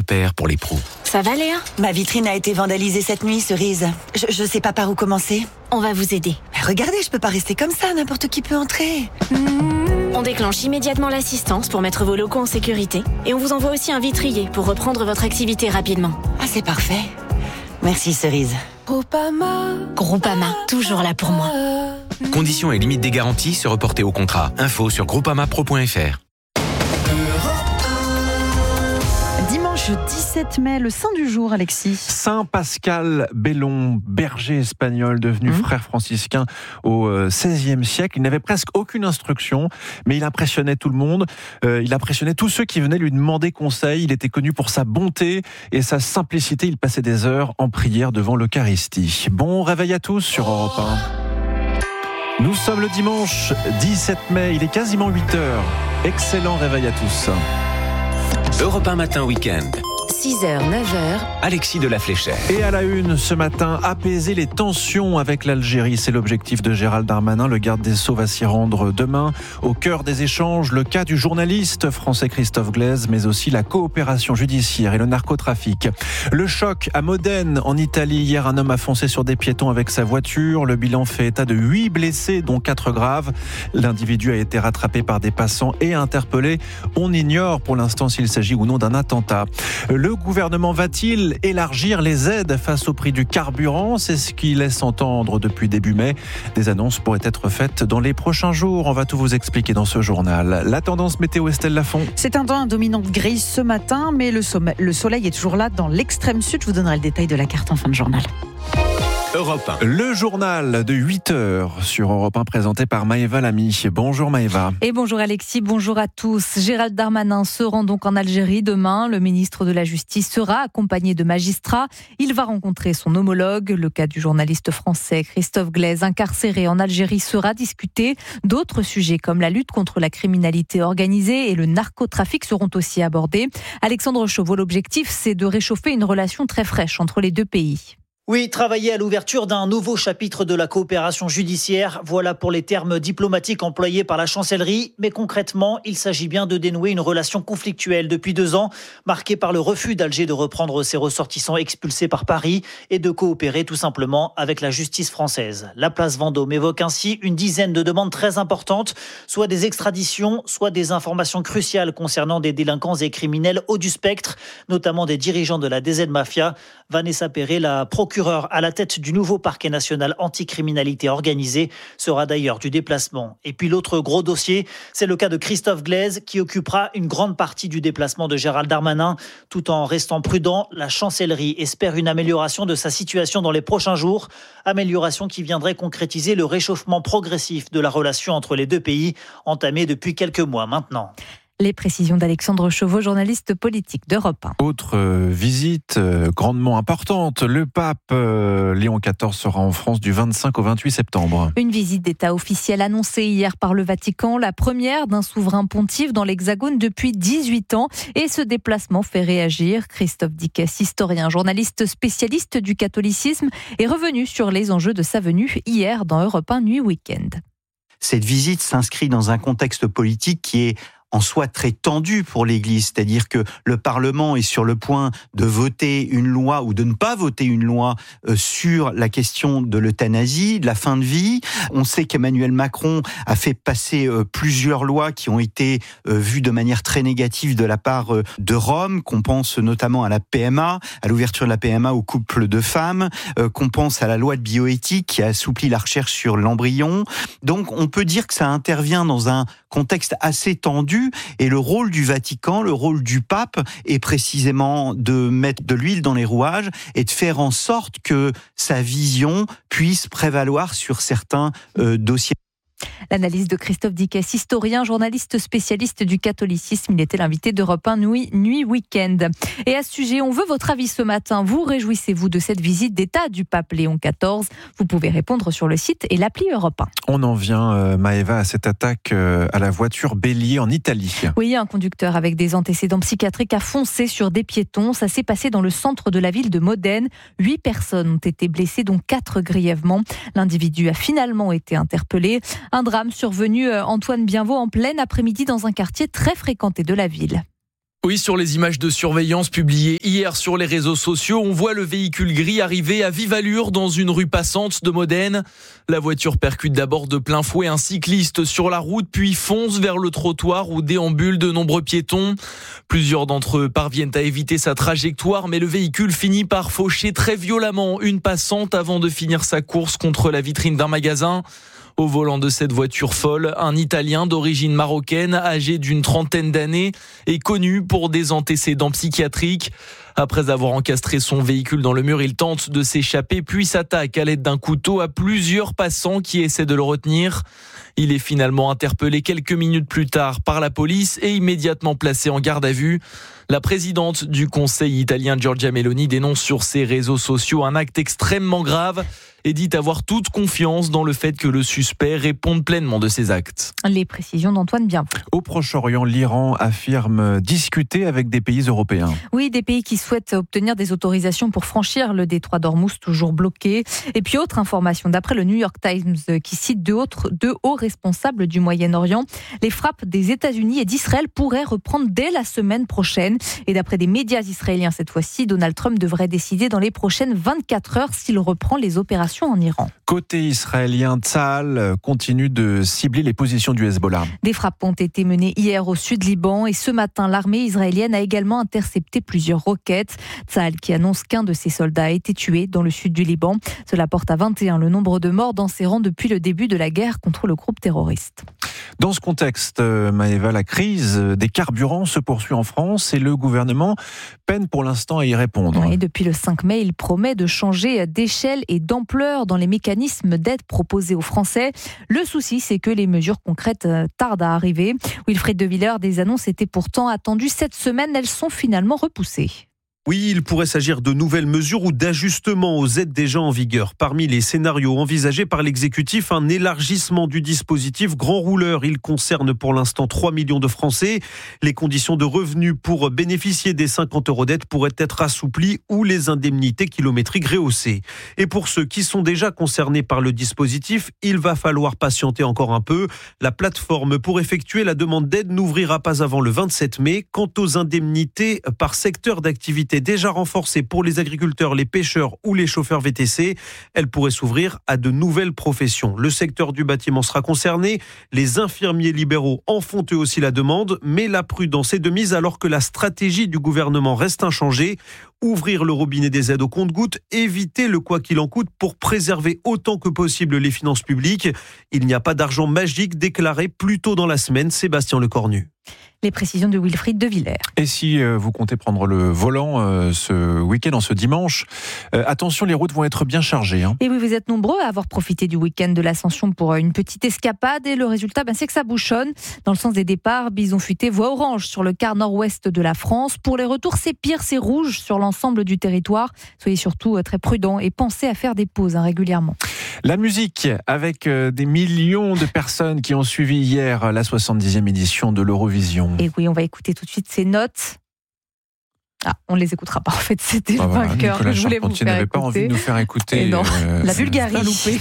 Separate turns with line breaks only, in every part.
repères pour les pros.
Ça va, Léa ?
Ma vitrine a été vandalisée cette nuit, Cerise. Je sais pas par où commencer.
On va vous aider.
Mais regardez, je peux pas rester comme ça, n'importe qui peut entrer.
On déclenche immédiatement l'assistance pour mettre vos locaux en sécurité. Et on vous envoie aussi un vitrier pour reprendre votre activité rapidement.
Ah, c'est parfait. Merci, Cerise.
Groupama, toujours là pour moi.
Conditions et limites des garanties se reporter au contrat. Info sur groupamapro.fr.
Dimanche 17 mai, le saint du jour, Alexis.
Saint Pascal Bellon, berger espagnol devenu frère franciscain au XVIe siècle. Il n'avait presque aucune instruction, mais il impressionnait tout le monde. Il impressionnait tous ceux qui venaient lui demander conseil. Il était connu pour sa bonté et sa simplicité. Il passait des heures en prière devant l'Eucharistie. Bon réveil à tous sur Europe 1. Nous sommes le dimanche 17 mai, il est quasiment 8h. Excellent réveil à tous.
Europe 1 matin week-end.
6h, 9h.
Alexis de la Fléchère.
Et à la une ce matin, apaiser les tensions avec l'Algérie. C'est l'objectif de Gérald Darmanin. Le garde des Sceaux va s'y rendre demain. Au cœur des échanges, le cas du journaliste français Christophe Glaise, mais aussi la coopération judiciaire et le narcotrafic. Le choc à Modène, en Italie. Hier, un homme a foncé sur des piétons avec sa voiture. Le bilan fait état de 8 blessés, dont 4 graves. L'individu a été rattrapé par des passants et interpellé. On ignore pour l'instant s'il s'agit ou non d'un attentat. Le gouvernement va-t-il élargir les aides face au prix du carburant ? C'est ce qu'il laisse entendre depuis début mai. Des annonces pourraient être faites dans les prochains jours. On va tout vous expliquer dans ce journal. La tendance météo, Estelle Lafont.
C'est un temps dominante grise ce matin, mais le soleil est toujours là dans l'extrême sud. Je vous donnerai le détail de la carte en fin de journal.
Europe 1.
Le journal de 8h sur Europe 1 présenté par Maëva Lamy. Bonjour Maëva.
Et bonjour Alexis, bonjour à tous. Gérald Darmanin se rend donc en Algérie demain. Le ministre de la Justice sera accompagné de magistrats. Il va rencontrer son homologue. Le cas du journaliste français Christophe Glaise, incarcéré en Algérie, sera discuté. D'autres sujets comme la lutte contre la criminalité organisée et le narcotrafic seront aussi abordés. Alexandre Chauveau, l'objectif, c'est de réchauffer une relation très fraîche entre les deux pays.
Oui, travailler à l'ouverture d'un nouveau chapitre de la coopération judiciaire, voilà pour les termes diplomatiques employés par la chancellerie. Mais concrètement, il s'agit bien de dénouer une relation conflictuelle depuis 2 ans, marquée par le refus d'Alger de reprendre ses ressortissants expulsés par Paris et de coopérer tout simplement avec la justice française. La place Vendôme évoque ainsi une dizaine de demandes très importantes, soit des extraditions, soit des informations cruciales concernant des délinquants et criminels hauts du spectre, notamment des dirigeants de la DZ Mafia. Vanessa Perret, la procureure à la tête du nouveau parquet national anticriminalité organisée, sera d'ailleurs du déplacement. Et puis l'autre gros dossier, c'est le cas de Christophe Glaise qui occupera une grande partie du déplacement de Gérald Darmanin. Tout en restant prudent, la chancellerie espère une amélioration de sa situation dans les prochains jours. Amélioration qui viendrait concrétiser le réchauffement progressif de la relation entre les deux pays, entamé depuis quelques mois maintenant.
Les précisions d'Alexandre Chauveau, journaliste politique d'Europe 1.
Autre visite grandement importante, le pape Léon XIV sera en France du 25 au 28 septembre.
Une visite d'État officielle annoncée hier par le Vatican, la première d'un souverain pontife dans l'Hexagone depuis 18 ans. Et ce déplacement fait réagir. Christophe Dickès, historien, journaliste spécialiste du catholicisme, est revenu sur les enjeux de sa venue hier dans Europe 1 Nuit Week-end.
Cette visite s'inscrit dans un contexte politique qui est en soi très tendu pour l'Église, c'est-à-dire que le Parlement est sur le point de voter une loi ou de ne pas voter une loi sur la question de l'euthanasie, de la fin de vie. On sait qu'Emmanuel Macron a fait passer plusieurs lois qui ont été vues de manière très négative de la part de Rome, qu'on pense notamment à la PMA, à l'ouverture de la PMA aux couples de femmes, qu'on pense à la loi de bioéthique qui a assoupli la recherche sur l'embryon. Donc on peut dire que ça intervient dans un contexte assez tendu. Et le rôle du Vatican, le rôle du pape est précisément de mettre de l'huile dans les rouages et de faire en sorte que sa vision puisse prévaloir sur certains dossiers.
L'analyse de Christophe Dickès, historien, journaliste spécialiste du catholicisme. Il était l'invité d'Europe 1 Nuit Week-end. Et à ce sujet, on veut votre avis ce matin. Vous réjouissez-vous de cette visite d'État du pape Léon XIV ? Vous pouvez répondre sur le site et l'appli Europe 1.
On en vient, Maëva, à cette attaque à la voiture bélier en Italie.
Oui, un conducteur avec des antécédents psychiatriques a foncé sur des piétons. Ça s'est passé dans le centre de la ville de Modène. 8 personnes ont été blessées, dont 4 grièvement. L'individu a finalement été interpellé. Un drame survenu, Antoine Bienvaux, en plein après-midi dans un quartier très fréquenté de la ville.
Oui, sur les images de surveillance publiées hier sur les réseaux sociaux, on voit le véhicule gris arriver à vive allure dans une rue passante de Modène. La voiture percute d'abord de plein fouet un cycliste sur la route, puis fonce vers le trottoir où déambulent de nombreux piétons. Plusieurs d'entre eux parviennent à éviter sa trajectoire, mais le véhicule finit par faucher très violemment une passante avant de finir sa course contre la vitrine d'un magasin. Au volant de cette voiture folle, un Italien d'origine marocaine, âgé d'une trentaine d'années, est connu pour des antécédents psychiatriques. Après avoir encastré son véhicule dans le mur, il tente de s'échapper, puis s'attaque à l'aide d'un couteau à plusieurs passants qui essaient de le retenir. Il est finalement interpellé quelques minutes plus tard par la police et immédiatement placé en garde à vue. La présidente du Conseil italien, Giorgia Meloni, dénonce sur ses réseaux sociaux un acte extrêmement grave et dit avoir toute confiance dans le fait que le suspect réponde pleinement de ses actes.
Les précisions d'Antoine Bienpont.
Au Proche-Orient, l'Iran affirme discuter avec des pays européens.
Oui, des pays qui souhaitent obtenir des autorisations pour franchir le détroit d'Ormuz, toujours bloqué. Et puis autre information, d'après le New York Times, qui cite deux hauts responsables du Moyen-Orient, les frappes des États-Unis et d'Israël pourraient reprendre dès la semaine prochaine. Et d'après des médias israéliens cette fois-ci, Donald Trump devrait décider dans les prochaines 24 heures s'il reprend les opérations en Iran.
Côté israélien, Tsahal continue de cibler les positions du Hezbollah.
Des frappes ont été menées hier au sud Liban et ce matin, l'armée israélienne a également intercepté plusieurs roquettes. Tsahal qui annonce qu'un de ses soldats a été tué dans le sud du Liban. Cela porte à 21 le nombre de morts dans ses rangs depuis le début de la guerre contre le groupe terroriste.
Dans ce contexte, Maëva, la crise des carburants se poursuit en France et le gouvernement peine pour l'instant à y répondre.
Oui, depuis le 5 mai, il promet de changer d'échelle et d'ampleur dans les mécanismes d'aide proposés aux Français. Le souci, c'est que les mesures concrètes tardent à arriver. Wilfried De Villers, des annonces étaient pourtant attendues cette semaine. Elles sont finalement repoussées.
Oui, il pourrait s'agir de nouvelles mesures ou d'ajustements aux aides déjà en vigueur. Parmi les scénarios envisagés par l'exécutif, un élargissement du dispositif grand rouleur. Il concerne pour l'instant 3 millions de Français. Les conditions de revenus pour bénéficier des 50 € d'aide pourraient être assouplies ou les indemnités kilométriques rehaussées. Et pour ceux qui sont déjà concernés par le dispositif, il va falloir patienter encore un peu. La plateforme pour effectuer la demande d'aide n'ouvrira pas avant le 27 mai. Quant aux indemnités par secteur d'activité déjà renforcées pour les agriculteurs, les pêcheurs ou les chauffeurs VTC, elles pourraient s'ouvrir à de nouvelles professions. Le secteur du bâtiment sera concerné. Les infirmiers libéraux en font eux aussi la demande, mais la prudence est de mise alors que la stratégie du gouvernement reste inchangée. Ouvrir le robinet des aides au compte-gouttes, éviter le quoi qu'il en coûte pour préserver autant que possible les finances publiques. Il n'y a pas d'argent magique, déclaré plus tôt dans la semaine Sébastien Lecornu.
Les précisions de Wilfried De Villers.
Et si vous comptez prendre le volant ce week-end, en ce dimanche, attention, les routes vont être bien chargées.
Et oui, vous êtes nombreux à avoir profité du week-end de l'Ascension pour une petite escapade. Et le résultat, c'est que ça bouchonne. Dans le sens des départs, Bison Futé voie orange sur le quart nord-ouest de la France. Pour les retours, c'est pire, c'est rouge sur l'ensemble du territoire. Soyez surtout très prudents et pensez à faire des pauses régulièrement.
La musique, avec des millions de personnes qui ont suivi hier la 70e édition de l'Eurovision.
Et oui, on va écouter tout de suite ces notes. Ah, on ne les écoutera pas. En fait, c'était le vainqueur.
Nicolas
je voulais vous faire
n'avait
écouter.
pas envie de nous faire écouter.
Non, la Bulgarie.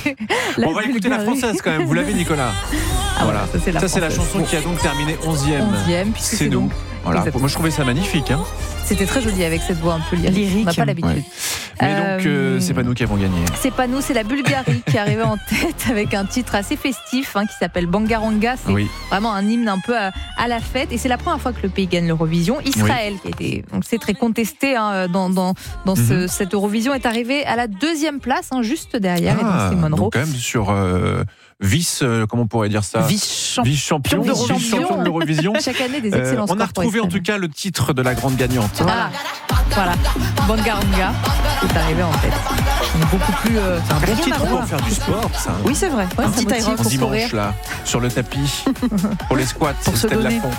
On va écouter la française quand même. Vous l'avez, Nicolas.
Voilà. Ça,
c'est la chanson qui a donc terminé 11e.
C'est
nous. Voilà. Moi, je trouvais ça magnifique.
C'était très joli avec cette voix un peu lyrique. On n'a pas l'habitude.
Ouais. Mais donc, c'est pas nous qui avons gagné.
C'est pas nous, c'est la Bulgarie qui est arrivée en tête avec un titre assez festif qui s'appelle Bangaranga. C'est vraiment un hymne un peu à la fête. Et c'est la première fois que le pays gagne l'Eurovision. Israël, qui était, on le sait, très contesté dans cette Eurovision, est arrivé à la 2e place, juste derrière. Et donc c'est Monroe.
Donc quand même sur comment on pourrait dire ça, vice-champion de l'Eurovision.
Chaque année, des excellents scores.
On a retrouvé en tout cas le titre de la grande gagnante.
Voilà. Bangaranga est arrivé en tête. Beaucoup plus.
C'est un bon titre pour faire du sport, ça.
Oui, c'est vrai.
Un petit dimanche là, sur le tapis, pour les squats, c'était de la fond.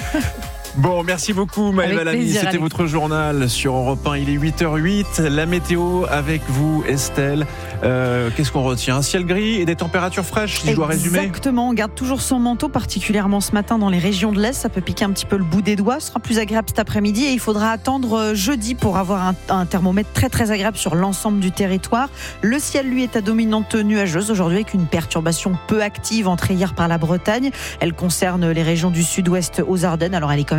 Bon, merci beaucoup Maëva Lamy, c'était votre journal sur Europe 1, il est 8h08, la météo avec vous Estelle. Qu'est-ce qu'on retient? Un ciel gris et des températures fraîches, si je dois résumer.
Exactement, on garde toujours son manteau, particulièrement ce matin dans les régions de l'Est, ça peut piquer un petit peu le bout des doigts, ce sera plus agréable cet après-midi et il faudra attendre jeudi pour avoir un thermomètre très très agréable sur l'ensemble du territoire. Le ciel lui est à dominante nuageuse aujourd'hui avec une perturbation peu active entrée hier par la Bretagne, elle concerne les régions du sud-ouest aux Ardennes, alors elle est quand même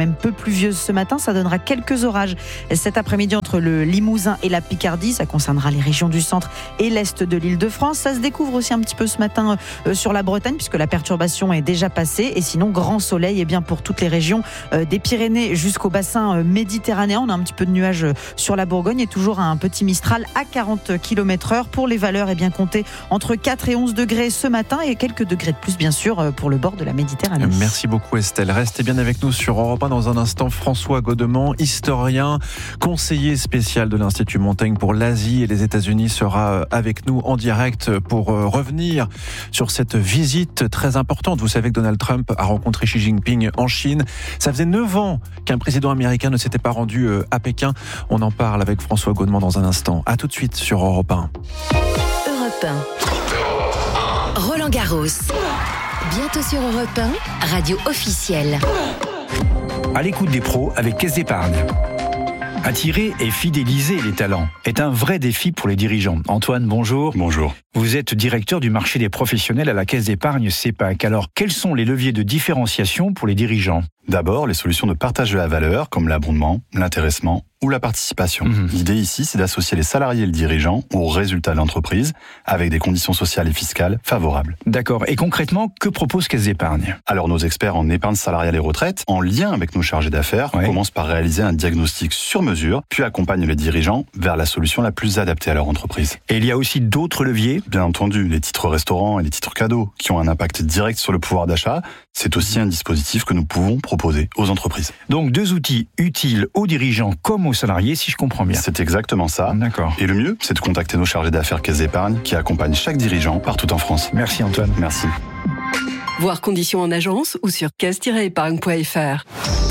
même peu pluvieuse ce matin. Ça donnera quelques orages cet après-midi entre le Limousin et la Picardie. Ça concernera les régions du centre et l'est de l'Île-de-France. Ça se découvre aussi un petit peu ce matin sur la Bretagne puisque la perturbation est déjà passée. Et sinon, grand soleil pour toutes les régions des Pyrénées jusqu'au bassin méditerranéen. On a un petit peu de nuages sur la Bourgogne et toujours un petit Mistral à 40 km/h. Pour les valeurs, comptez entre 4 et 11 degrés ce matin et quelques degrés de plus, bien sûr, pour le bord de la Méditerranée.
Merci beaucoup, Estelle. Restez bien avec nous sur Europe 1. Dans un instant, François Godement, historien, conseiller spécial de l'Institut Montaigne pour l'Asie et les États-Unis, sera avec nous en direct pour revenir sur cette visite très importante. Vous savez que Donald Trump a rencontré Xi Jinping en Chine. Ça faisait 9 ans qu'un président américain ne s'était pas rendu à Pékin. On en parle avec François Godement dans un instant. À tout de suite sur Europe 1.
Europe 1. Roland Garros. Bientôt sur Europe 1, radio officielle.
À l'écoute des pros avec Caisse d'Épargne. Attirer et fidéliser les talents est un vrai défi pour les dirigeants. Antoine, bonjour.
Bonjour.
Vous êtes directeur du marché des professionnels à la Caisse d'Épargne CEPAC. Alors, quels sont les leviers de différenciation pour les dirigeants ?
D'abord, les solutions de partage de la valeur, comme l'abondement, l'intéressement ou la participation. L'idée ici, c'est d'associer les salariés et le dirigeant aux résultats de l'entreprise avec des conditions sociales et fiscales favorables.
D'accord. Et concrètement, que propose Caisse d'Épargne ?
Alors, nos experts en épargne salariale et retraite, en lien avec nos chargés d'affaires, commencent par réaliser un diagnostic sur mesure, puis accompagnent les dirigeants vers la solution la plus adaptée à leur entreprise.
Et il y a aussi d'autres leviers ?
Bien entendu, les titres restaurants et les titres cadeaux, qui ont un impact direct sur le pouvoir d'achat, c'est aussi un dispositif que nous pouvons proposer aux entreprises.
Donc 2 outils utiles aux dirigeants comme aux salariés, si je comprends bien.
C'est exactement ça.
D'accord.
Et le mieux, c'est de contacter nos chargés d'affaires Caisse d'Épargne qui accompagnent chaque dirigeant partout en France.
Merci Antoine.
Merci.
Voir conditions en agence ou sur caisse-épargne.fr.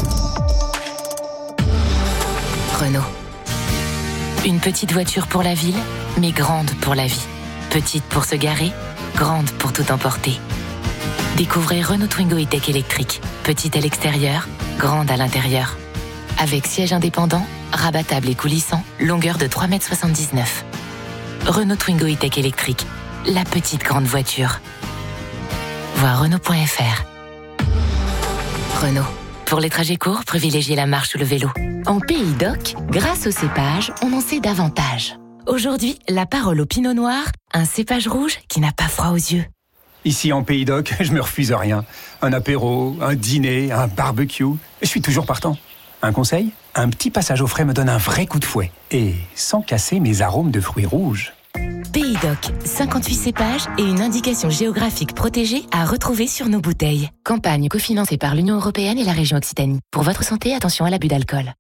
Renault. Une petite voiture pour la ville, mais grande pour la vie. Petite pour se garer, grande pour tout emporter. Découvrez Renault Twingo E-Tech électrique. Petite à l'extérieur, grande à l'intérieur. Avec siège indépendant, rabattable et coulissant, longueur de 3,79 m. Renault Twingo E-Tech électrique. La petite grande voiture. Voir Renault.fr. Renault. Pour les trajets courts, privilégiez la marche ou le vélo. En Pays d'Oc, grâce au cépage, on en sait davantage. Aujourd'hui, la parole au Pinot Noir, un cépage rouge qui n'a pas froid aux yeux.
Ici en Pays d'Oc, je me refuse à rien. Un apéro, un dîner, un barbecue, je suis toujours partant. Un conseil ? Un petit passage au frais me donne un vrai coup de fouet. Et sans casser mes arômes de fruits rouges.
Pays d'Oc, 58 cépages et une indication géographique protégée à retrouver sur nos bouteilles. Campagne cofinancée par l'Union européenne et la région Occitanie. Pour votre santé, attention à l'abus d'alcool.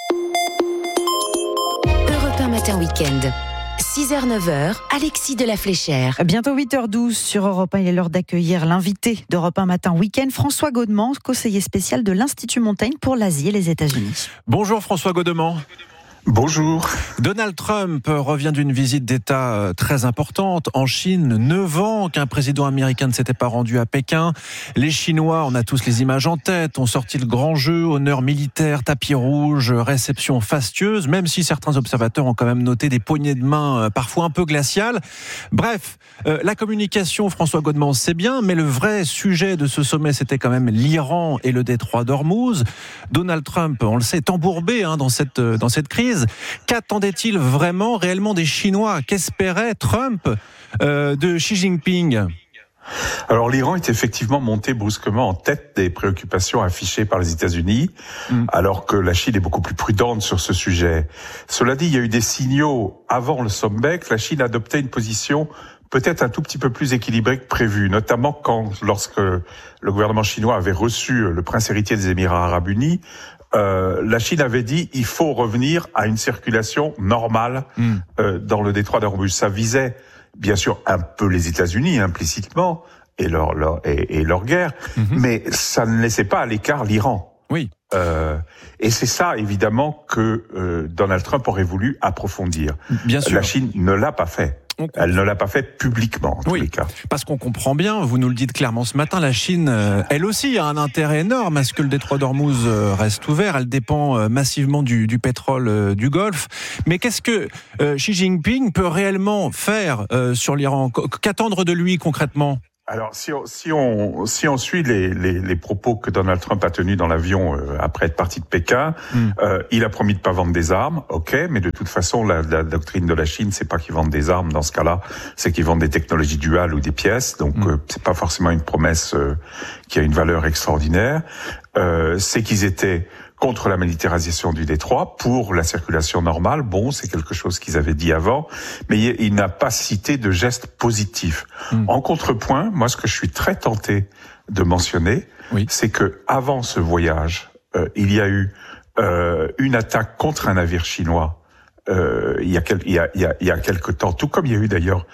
Europe 1 Matin Week-end. 6h-9h, Alexis de la Fléchère.
Bientôt 8h12 sur Europe 1, il est l'heure d'accueillir l'invité d'Europe 1 Matin Week-end, François Godement, conseiller spécial de l'Institut Montaigne pour l'Asie et les États-Unis.
Bonjour François Godement.
Bonjour.
Donald Trump revient d'une visite d'État très importante en Chine. 9 ans qu'un président américain ne s'était pas rendu à Pékin. Les Chinois, on a tous les images en tête, ont sorti le grand jeu, honneur militaire, tapis rouge, réception fastueuse, même si certains observateurs ont quand même noté des poignées de main parfois un peu glaciales. Bref, la communication, François Godement, c'est bien, mais le vrai sujet de ce sommet, c'était quand même l'Iran et le détroit d'Ormuz. Donald Trump, on le sait, est embourbé dans cette crise. Qu'attendait-il vraiment, réellement des Chinois ? Qu'espérait Trump de Xi Jinping ?
Alors l'Iran est effectivement monté brusquement en tête des préoccupations affichées par les États-Unis, alors que la Chine est beaucoup plus prudente sur ce sujet. Cela dit, il y a eu des signaux avant le sommet que la Chine adoptait une position peut-être un tout petit peu plus équilibrée que prévu, notamment lorsque le gouvernement chinois avait reçu le prince héritier des Émirats arabes unis. La Chine avait dit il faut revenir à une circulation normale dans le détroit d'Ormuz. Ça visait bien sûr un peu les États-Unis implicitement et leur guerre, mais ça ne laissait pas à l'écart l'Iran.
Oui.
Et c'est ça évidemment que Donald Trump aurait voulu approfondir.
Bien sûr.
La Chine ne l'a pas fait. Elle ne l'a pas fait publiquement, en tous les cas.
Parce qu'on comprend bien, vous nous le dites clairement ce matin, la Chine, elle aussi, a un intérêt énorme à ce que le détroit d'Ormuz reste ouvert. Elle dépend massivement du pétrole du Golfe. Mais qu'est-ce que Xi Jinping peut réellement faire sur l'Iran ? Qu'attendre de lui concrètement ?
Alors, si on suit les propos que Donald Trump a tenus dans l'avion après être parti de Pékin, il a promis de pas vendre des armes, ok, mais de toute façon, la doctrine de la Chine, c'est pas qu'ils vendent des armes dans ce cas-là, c'est qu'ils vendent des technologies duales ou des pièces, donc c'est pas forcément une promesse qui a une valeur extraordinaire. C'est qu'ils étaient contre la militarisation du détroit, pour la circulation normale. Bon, c'est quelque chose qu'ils avaient dit avant, mais il n'a pas cité de gestes positifs. En contrepoint, moi, ce que je suis très tenté de mentionner, c'est que avant ce voyage, il y a eu une attaque contre un navire chinois. Il y a quelque temps, tout comme il y a eu d'ailleurs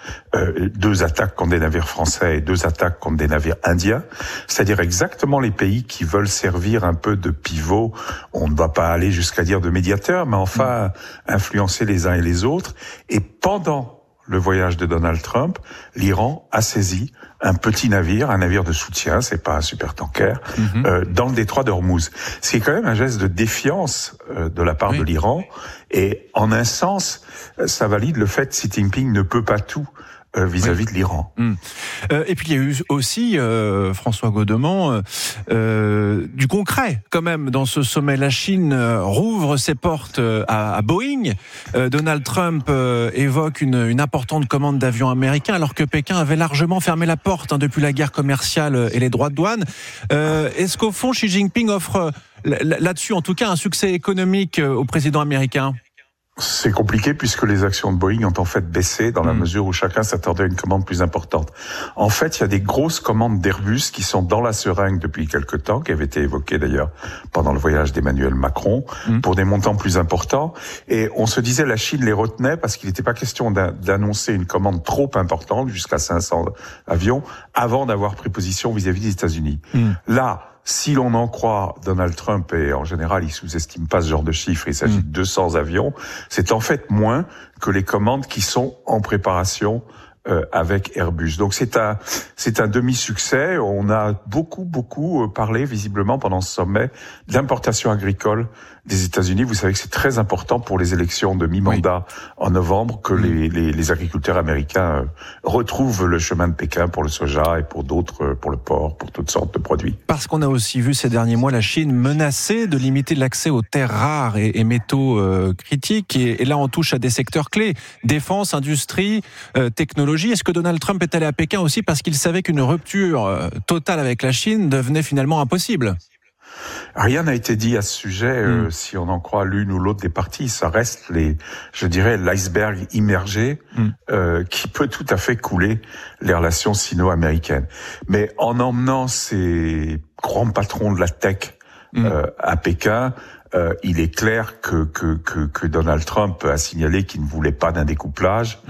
2 attaques contre des navires français et 2 attaques contre des navires indiens, c'est-à-dire exactement les pays qui veulent servir un peu de pivot, on ne va pas aller jusqu'à dire de médiateur, mais enfin influencer les uns et les autres. Et pendant le voyage de Donald Trump, l'Iran a saisi un petit navire, un navire de soutien, c'est pas un supertanker, dans le détroit d'Ormuz. C'est quand même un geste de défiance de la part de l'Iran, et en un sens, ça valide le fait que Xi Jinping ne peut pas tout vis-à-vis de l'Iran.
Et puis il y a eu aussi, François Godement, du concret quand même dans ce sommet. La Chine rouvre ses portes à Boeing. Donald Trump évoque une importante commande d'avions américains, alors que Pékin avait largement fermé la porte depuis la guerre commerciale et les droits de douane. Est-ce qu'au fond, Xi Jinping offre là-dessus, en tout cas, un succès économique au président américain ?
C'est compliqué puisque les actions de Boeing ont en fait baissé dans la mesure où chacun s'attendait à une commande plus importante. En fait, il y a des grosses commandes d'Airbus qui sont dans la seringue depuis quelque temps, qui avaient été évoquées d'ailleurs pendant le voyage d'Emmanuel Macron, pour des montants plus importants. Et on se disait la Chine les retenait parce qu'il n'était pas question d'annoncer une commande trop importante, jusqu'à 500 avions, avant d'avoir pris position vis-à-vis des États-Unis. Là, si l'on en croit Donald Trump, et en général il sous-estime pas ce genre de chiffre, il s'agit de 200 avions, c'est en fait moins que les commandes qui sont en préparation avec Airbus. Donc c'est un demi-succès. On a beaucoup parlé visiblement pendant ce sommet d'importation agricole des États-Unis. Vous savez que c'est très important pour les élections de mi-mandat en novembre que les agriculteurs américains retrouvent le chemin de Pékin pour le soja et pour d'autres, pour le porc, pour toutes sortes de produits.
Parce qu'on a aussi vu ces derniers mois la Chine menacée de limiter l'accès aux terres rares et métaux critiques. Et là, on touche à des secteurs clés. Défense, industrie, technologie. Est-ce que Donald Trump est allé à Pékin aussi parce qu'il savait qu'une rupture totale avec la Chine devenait finalement impossible ?
Rien n'a été dit à ce sujet, si on en croit l'une ou l'autre des parties. Ça reste l'iceberg immergé qui peut tout à fait couler les relations sino-américaines. Mais en emmenant ces grands patrons de la tech à Pékin, il est clair que Donald Trump a signalé qu'il ne voulait pas d'un découplage.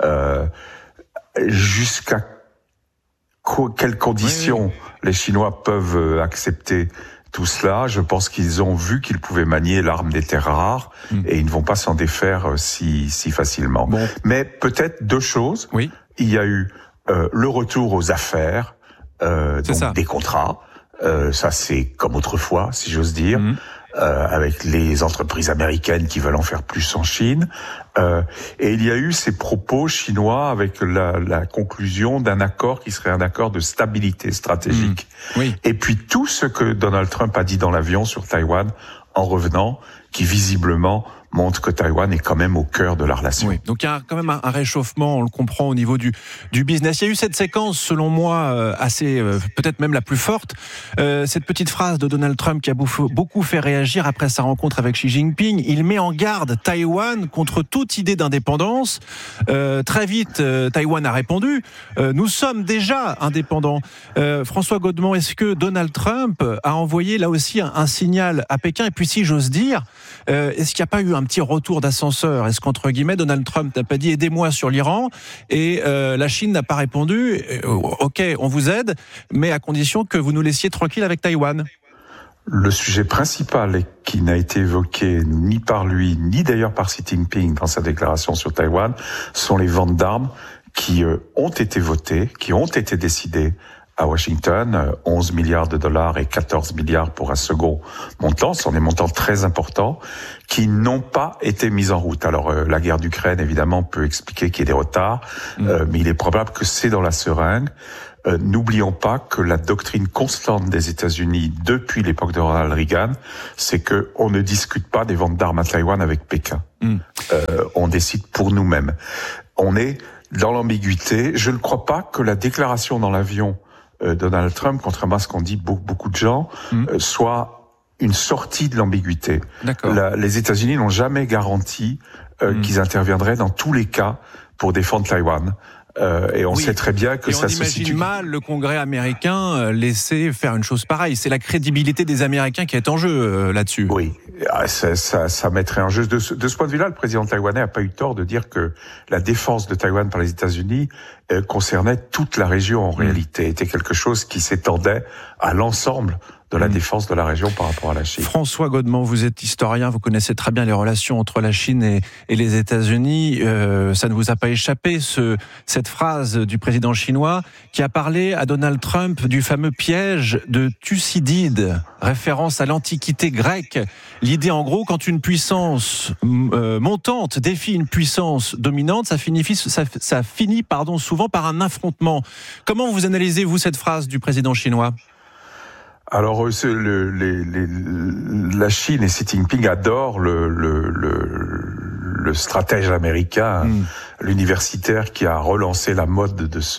Jusqu'à quelles conditions les Chinois peuvent accepter tout cela? Je pense qu'ils ont vu qu'ils pouvaient manier l'arme des terres rares et ils ne vont pas s'en défaire si facilement. Mais peut-être 2 choses. Il y a eu le retour aux affaires, donc des contrats. Ça, c'est comme autrefois, si j'ose dire. Avec les entreprises américaines qui veulent en faire plus en Chine. Et il y a eu ces propos chinois avec la conclusion d'un accord qui serait un accord de stabilité stratégique. Et puis tout ce que Donald Trump a dit dans l'avion sur Taïwan en revenant, qui visiblement montre que Taïwan est quand même au cœur de la relation.
Donc il y a quand même un réchauffement, on le comprend au niveau du business. Il y a eu cette séquence, selon moi, assez, peut-être même la plus forte, cette petite phrase de Donald Trump qui a beaucoup fait réagir après sa rencontre avec Xi Jinping. Il met en garde Taïwan contre toute idée d'indépendance. Très vite, Taïwan a répondu, nous sommes déjà indépendants. François Godement, est-ce que Donald Trump a envoyé là aussi un signal à Pékin? Et puis si j'ose dire, est-ce qu'il n'y a pas eu un petit retour d'ascenseur? Est-ce qu'entre guillemets, Donald Trump n'a pas dit aidez-moi sur l'Iran et la Chine n'a pas répondu ok, on vous aide, mais à condition que vous nous laissiez tranquille avec Taïwan?
Le sujet principal qui n'a été évoqué ni par lui, ni d'ailleurs par Xi Jinping dans sa déclaration sur Taïwan, sont les ventes d'armes qui ont été votées, qui ont été décidées à Washington, 11 milliards de dollars et 14 milliards pour un second montant. Ce sont des montants très importants qui n'ont pas été mis en route. Alors, la guerre d'Ukraine, évidemment, peut expliquer qu'il y ait des retards, mais il est probable que c'est dans la seringue. N'oublions pas que la doctrine constante des États-Unis depuis l'époque de Ronald Reagan, c'est que on ne discute pas des ventes d'armes à Taïwan avec Pékin. On décide pour nous-mêmes. On est dans l'ambiguïté. Je ne crois pas que la déclaration dans l'avion Donald Trump, contrairement à ce qu'ont dit beaucoup de gens, soit une sortie de l'ambiguïté. Les États-Unis n'ont jamais garanti qu'ils interviendraient dans tous les cas pour défendre Taïwan. Et on sait très bien que ça se situe.
On imagine mal le Congrès américain laisser faire une chose pareille. C'est la crédibilité des Américains qui est en jeu là-dessus.
Oui, ça mettrait en jeu. De ce point de vue-là, le président taïwanais n'a pas eu tort de dire que la défense de Taïwan par les États-Unis concernait toute la région en réalité. Était quelque chose qui s'étendait à l'ensemble de la défense de la région par rapport à la Chine.
François Godement, vous êtes historien, vous connaissez très bien les relations entre la Chine et les États-Unis. Ça ne vous a pas échappé, cette phrase du président chinois qui a parlé à Donald Trump du fameux piège de Thucydide, référence à l'Antiquité grecque. L'idée, en gros, quand une puissance montante défie une puissance dominante, ça finit souvent par un affrontement. Comment vous analysez-vous cette phrase du président chinois ?
Alors, la Chine et Xi Jinping adorent le stratège américain, l'universitaire qui a relancé la mode de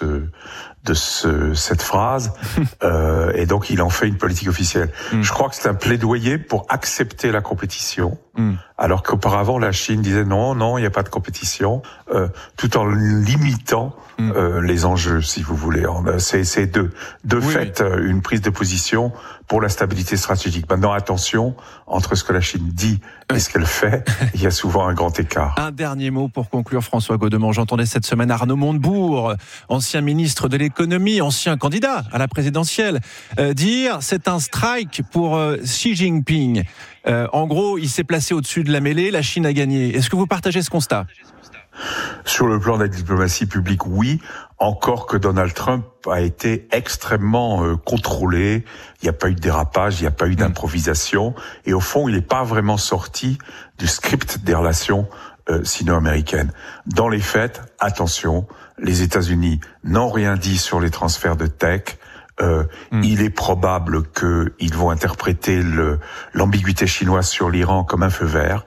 cette phrase, et donc il en fait une politique officielle. Je crois que c'est un plaidoyer pour accepter la compétition, alors qu'auparavant la Chine disait non, il n'y a pas de compétition, tout en limitant les enjeux, si vous voulez. C'est de fait une prise de position pour la stabilité stratégique. Maintenant, attention, entre ce que la Chine dit et ce qu'elle fait, il y a souvent un grand écart.
Un dernier mot pour conclure, François Godement. J'entendais cette semaine Arnaud Montebourg, ancien ministre de l'économie, ancien candidat à la présidentielle, dire c'est un strike pour Xi Jinping. En gros, il s'est placé au-dessus de la mêlée, la Chine a gagné. Est-ce que vous partagez ce constat ?
Sur le plan de la diplomatie publique, oui, encore que Donald Trump a été extrêmement contrôlé, il n'y a pas eu de dérapage, il n'y a pas eu d'improvisation, et au fond, il n'est pas vraiment sorti du script des relations sino-américaines. Dans les faits, attention, les États-Unis n'ont rien dit sur les transferts de tech. Il est probable qu'ils vont interpréter l'ambiguïté chinoise sur l'Iran comme un feu vert.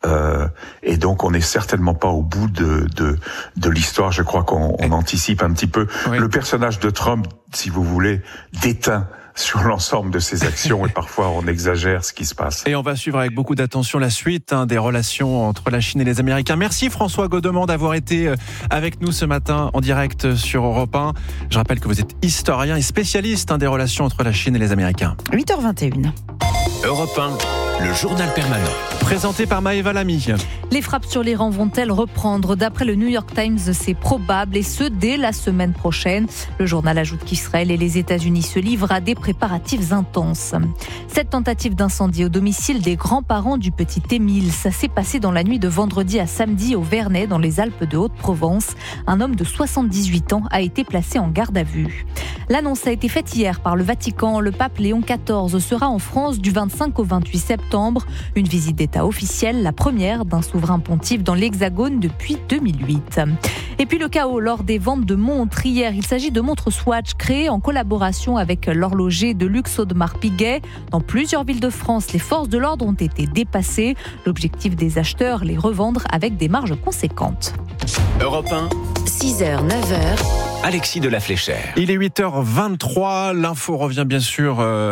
Et donc on n'est certainement pas au bout de l'histoire. Je crois qu'on anticipe un petit peu. Le personnage de Trump, si vous voulez, déteint sur l'ensemble de ses actions et parfois on exagère ce qui se passe.
Et on va suivre avec beaucoup d'attention la suite des relations entre la Chine et les Américains. Merci François Godement d'avoir été avec nous ce matin en direct sur Europe 1. Je rappelle que vous êtes historien et spécialiste des relations entre la Chine et les Américains.
8h21.
Europe 1, le journal permanent.
Présenté par Maëva Lamy.
Les frappes sur l'Iran vont-elles reprendre ? D'après le New York Times, c'est probable et ce, dès la semaine prochaine. Le journal ajoute qu'Israël et les États-Unis se livrent à des préparatifs intenses. Cette tentative d'incendie au domicile des grands-parents du petit Émile, ça s'est passé dans la nuit de vendredi à samedi au Vernet, dans les Alpes de Haute-Provence. Un homme de 78 ans a été placé en garde à vue. L'annonce a été faite hier par le Vatican. Le pape Léon XIV sera en France du 25 au 28 septembre. Une visite d'État officielle, la première d'un souverain pontife dans l'Hexagone depuis 2008. Et puis le chaos lors des ventes de montres hier. Il s'agit de montres Swatch créées en collaboration avec l'horloger de luxe Audemars Piguet. Dans plusieurs villes de France, les forces de l'ordre ont été dépassées. L'objectif des acheteurs, les revendre avec des marges conséquentes.
Europe 1,
6h, 9h.
Alexis de la Fléchère.
Il est 8h23, l'info revient bien sûr à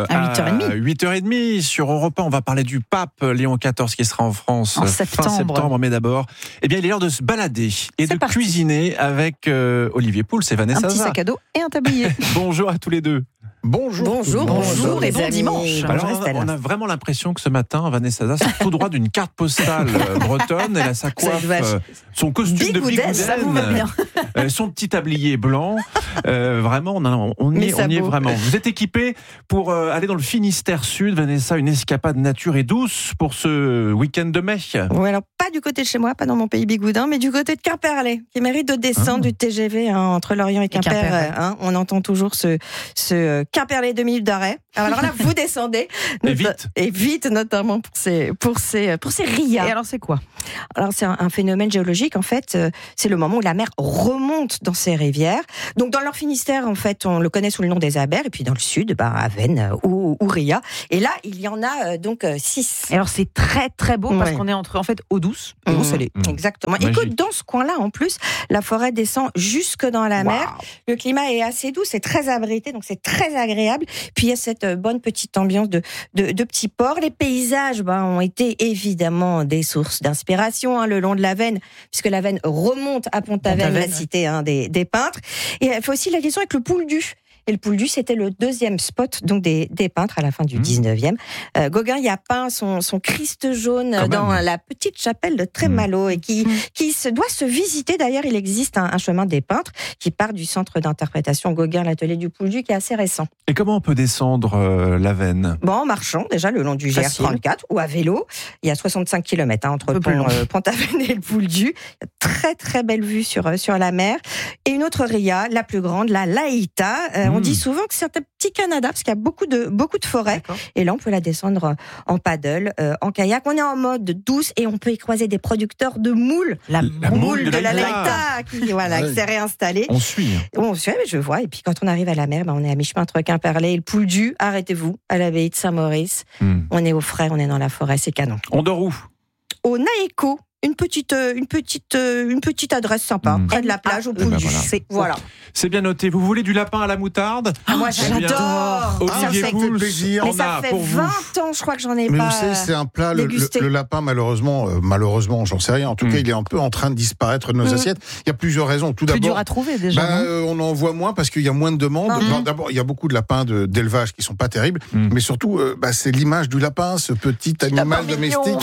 8h30 sur Europe 1. On va parler du pape Léon XIV qui sera en France fin septembre. Mais d'abord, il est l'heure de se balader et de cuisiner avec Olivier Pouls et Vanessa Zaza.
Un petit sac à dos et un tablier.
Bonjour à tous les deux.
Bonjour et bon dimanche.
Alors, on a vraiment l'impression que ce matin, Vanessa Zaza sort tout droit d'une carte postale bretonne. Elle a sa coiffe son costume de
Bigouden, ça vous va bien.
Son petit tablier blanc. Vraiment, on y est vraiment. Vous êtes équipé pour aller dans le Finistère Sud. Vanessa, une escapade nature et douce pour ce week-end de mai.
Oui, alors pas du côté de chez moi, pas dans mon pays bigoudin, mais du côté de Quimperlé, qui mérite de descendre du TGV entre Lorient et Quimper. On entend toujours ce Quimperlé 2 minutes d'arrêt. Alors là, vous descendez. Et vite, notamment pour ces rias.
Et alors, c'est quoi ?
Alors, c'est un phénomène géologique. En fait, c'est le moment où la mer remonte dans ces rivières. Donc, dans leur Finistère, en fait, on le connaît sous le nom des Abers. Et puis, dans le sud, Avesnes ou Ria. Et là, il y en a donc 6.
Et alors, c'est très, très beau parce qu'on est entre, en fait, eau douce et eau salée.
Exactement. Et que dans ce coin-là, en plus, la forêt descend jusque dans la mer. Le climat est assez doux, c'est très abrité, donc c'est très agréable. Puis, il y a cette bonne petite ambiance de petits ports. Les paysages ont été évidemment des sources d'inspiration le long de l'Avesnes, puisque l'Avesnes remonte à Pont-Aven, la cité des peintres. Et il fait aussi la liaison avec le Pouldu. Et le Pouldu, c'était le deuxième spot donc des peintres à la fin du 19e. Gauguin y a peint son Christ jaune dans la petite chapelle de Trémalo et qui doit se visiter. D'ailleurs, il existe un chemin des peintres qui part du centre d'interprétation Gauguin, l'atelier du Pouldu, qui est assez récent.
Et comment on peut descendre l'Avesnes ?
En marchant, déjà, le long du GR34 ou à vélo. Il y a 65 km entre Pont-Aven et le Pouldu. Très, très belle vue sur la mer. Et une autre ria, la plus grande, la Laïta. On dit souvent que c'est un petit Canada parce qu'il y a beaucoup de forêts. D'accord. Et là, on peut la descendre en paddle, en kayak. On est en mode douce et on peut y croiser des producteurs de moules. La moule de la Laïta qui s'est réinstallée.
On suit.
Mais je vois. Et puis quand on arrive à la mer, on est à mi-chemin entre Quimperlé et le Pouldu. Arrêtez-vous à l'abbaye de Saint-Maurice. On est au frais, on est dans la forêt, c'est canon.
On dort où ?
Au Naéco. Une petite adresse sympa, près de la plage au Pouldu. Voilà.
C'est bien noté. Vous voulez du lapin à la moutarde ?
Moi, j'adore.
Olivier Pouls,
mais ça fait 20 ans, je crois que j'en ai
mais
pas.
Mais vous savez, c'est un plat. Le lapin, malheureusement, j'en sais rien. En tout cas, il est un peu en train de disparaître de nos assiettes. Il y a plusieurs raisons. Tout d'abord,
plus dur à trouver déjà.
On en voit moins parce qu'il y a moins de demandes. D'abord, il y a beaucoup de lapins d'élevage qui sont pas terribles, mais surtout, c'est l'image du lapin, ce petit animal domestique.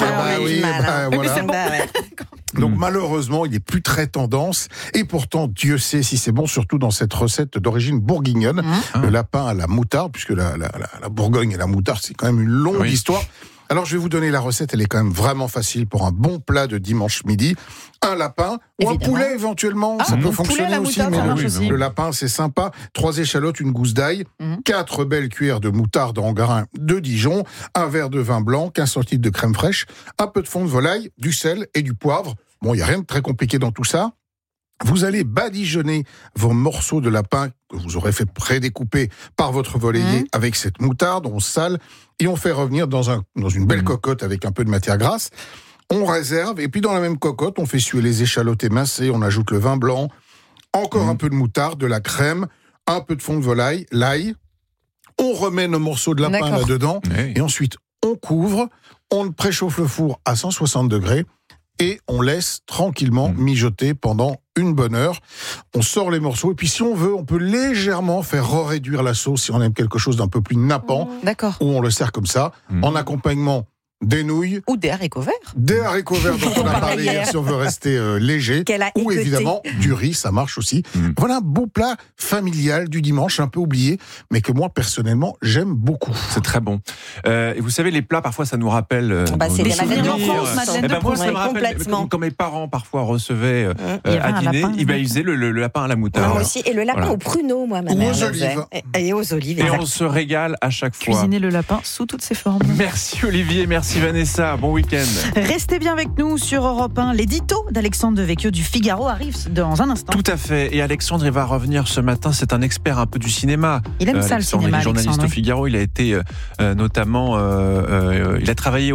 Donc malheureusement, il n'est plus très tendance. Et pourtant, Dieu sait si c'est bon, surtout dans cette recette d'origine bourguignonne. Le lapin à la moutarde, puisque la Bourgogne et la moutarde, c'est quand même une longue histoire. Alors je vais vous donner la recette, elle est quand même vraiment facile pour un bon plat de dimanche midi. Un lapin ou un poulet éventuellement, ça peut fonctionner aussi, mais le lapin c'est sympa. 3 échalotes, une gousse d'ail, 4 belles cuillères de moutarde en grains de Dijon, un verre de vin blanc, 15 centilitres de crème fraîche, un peu de fond de volaille, du sel et du poivre. Bon, il n'y a rien de très compliqué dans tout ça. Vous allez badigeonner vos morceaux de lapin que vous aurez fait prédécouper par votre volailler avec cette moutarde, on sale et on fait revenir dans une belle cocotte avec un peu de matière grasse. On réserve et puis dans la même cocotte, on fait suer les échalotes émincées, on ajoute le vin blanc, encore un peu de moutarde, de la crème, un peu de fond de volaille, l'ail. On remet nos morceaux de lapin là-dedans et ensuite on couvre, on préchauffe le four à 160 degrés. Et on laisse tranquillement mijoter pendant une bonne heure. On sort les morceaux et puis si on veut, on peut légèrement faire réduire la sauce si on aime quelque chose d'un peu plus nappant.
D'accord.
Ou on le sert comme ça, en accompagnement des nouilles.
Ou des haricots verts.
Des haricots verts dont on a parlé hier si on veut rester léger. Ou évidemment du riz, ça marche aussi. Voilà un beau plat familial du dimanche, un peu oublié, mais que moi personnellement j'aime beaucoup.
C'est très bon. Et vous savez, les plats parfois ça nous rappelle
c'est des
souvenirs.
Madeleine de
Moi ça me rappelle quand mes parents parfois recevaient à dîner, ils faisaient le lapin à la moutarde.
Moi aussi, et le lapin au pruneau, moi ma mère.
Aux olives.
Et aux olives.
Et on se régale à chaque fois.
Cuisiner le lapin sous toutes ses formes.
Merci Olivier, merci Vanessa, bon week-end.
Restez bien avec nous sur Europe 1. L'édito d'Alexandre Devecchio du Figaro arrive dans un instant.
Tout à fait. Et Alexandre, il va revenir ce matin. C'est un expert un peu du cinéma.
Il aime ça, le cinéma.
Il est journaliste au Figaro. Il a été notamment... il a travaillé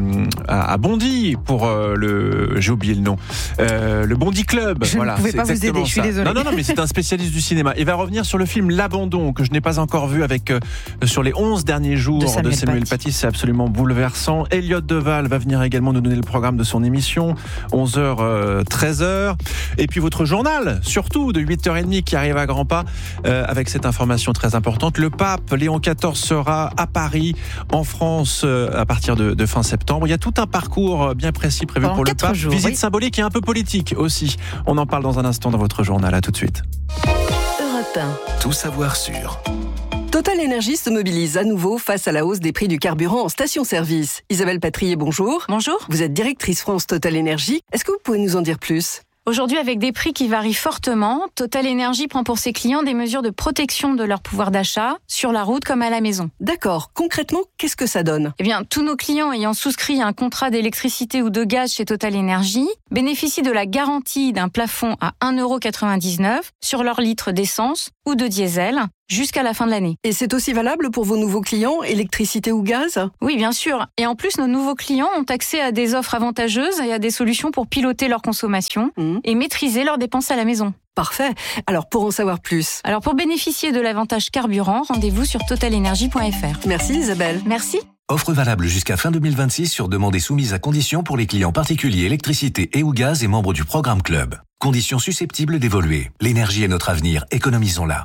à Bondy pour j'ai oublié le nom. Le Bondy Club.
Je ne pouvais pas vous aider, je suis désolée.
Non, mais c'est un spécialiste du cinéma. Il va revenir sur le film L'Abandon, que je n'ai pas encore vu, avec sur les 11 derniers jours de Samuel Paty. C'est absolument bouleversant. Elliott Deval va venir également nous donner le programme de son émission, 11h, 13h. Et puis votre journal, surtout de 8h30 qui arrive à grands pas, avec cette information très importante. Le pape Léon XIV sera à Paris, en France, à partir de fin septembre. Il y a tout un parcours bien précis prévu pour le pape. Visite symbolique et un peu politique aussi. On en parle dans un instant dans votre journal. À tout de suite.
Europe 1.
Tout savoir sur...
Total Énergie se mobilise à nouveau face à la hausse des prix du carburant en station-service. Isabelle Patrier, bonjour.
Bonjour.
Vous êtes directrice France Total Énergie. Est-ce que vous pouvez nous en dire plus ?
Aujourd'hui, avec des prix qui varient fortement, Total Énergie prend pour ses clients des mesures de protection de leur pouvoir d'achat, sur la route comme à la maison.
D'accord. Concrètement, qu'est-ce que ça donne ?
Eh bien, tous nos clients ayant souscrit un contrat d'électricité ou de gaz chez Total Énergie bénéficient de la garantie d'un plafond à 1,99 € sur leur litre d'essence ou de diesel jusqu'à la fin de l'année.
Et c'est aussi valable pour vos nouveaux clients, électricité ou gaz ?
Oui, bien sûr. Et en plus, nos nouveaux clients ont accès à des offres avantageuses et à des solutions pour piloter leur consommation et maîtriser leurs dépenses à la maison.
Parfait. Alors, pour en savoir plus.
Alors, pour bénéficier de l'avantage carburant, rendez-vous sur totalenergie.fr.
Merci Isabelle.
Merci.
Offre valable jusqu'à fin 2026 sur demande et soumise à conditions pour les clients particuliers électricité et ou gaz et membres du programme Club. Conditions susceptibles d'évoluer. L'énergie est notre avenir, économisons-la.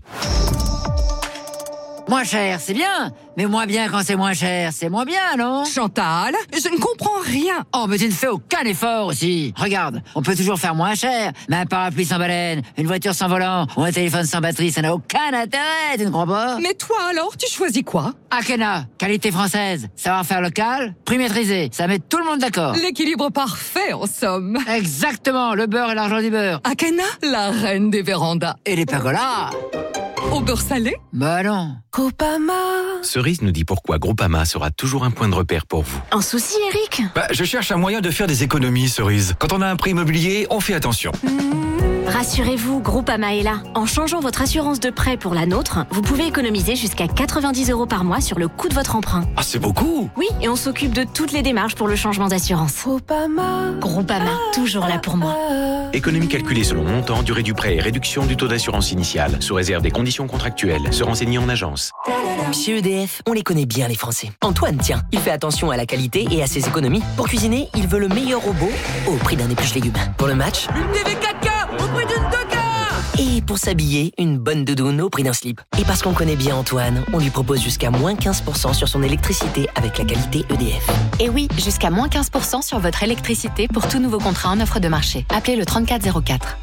Moins cher, c'est bien, mais moins bien quand c'est moins cher, c'est moins bien, non ?
Chantal, je ne comprends rien.
Oh, mais tu ne fais aucun effort aussi. Regarde, on peut toujours faire moins cher, mais un parapluie sans baleine, une voiture sans volant ou un téléphone sans batterie, ça n'a aucun intérêt, tu ne crois pas ?
Mais toi alors, tu choisis quoi ?
Akena, qualité française, savoir-faire local, prix maîtrisé, ça met tout le monde d'accord.
L'équilibre parfait, en somme.
Exactement, le beurre et l'argent du beurre.
Akena, la reine des vérandas.
Et les pergolas.
Au beurre salé ?
Bah non.
Groupama.
Cerise nous dit pourquoi Groupama sera toujours un point de repère pour vous.
Un souci, Eric ?
Je cherche un moyen de faire des économies, Cerise. Quand on a un prêt immobilier, on fait attention.
Rassurez-vous, Groupama est là. En changeant votre assurance de prêt pour la nôtre, vous pouvez économiser jusqu'à 90 € par mois sur le coût de votre emprunt.
Ah, c'est beaucoup.
Oui, et on s'occupe de toutes les démarches pour le changement d'assurance. Groupama, toujours là pour moi.
Économie calculée selon montant, durée du prêt et réduction du taux d'assurance initiale, sous réserve des conditions contractuelles. Se renseigner en agence.
Chez EDF, on les connaît bien les Français. Antoine, tiens, il fait attention à la qualité et à ses économies. Pour cuisiner, il veut le meilleur robot au prix d'un épluche légumes. Pour le match,
une TV 4K au prix d'une 2K.
Et pour s'habiller, une bonne doudoune au prix d'un slip. Et parce qu'on connaît bien Antoine, on lui propose jusqu'à moins 15% sur son électricité avec la qualité EDF.
Et oui, jusqu'à moins 15% sur votre électricité pour tout nouveau contrat en offre de marché. Appelez le 3404.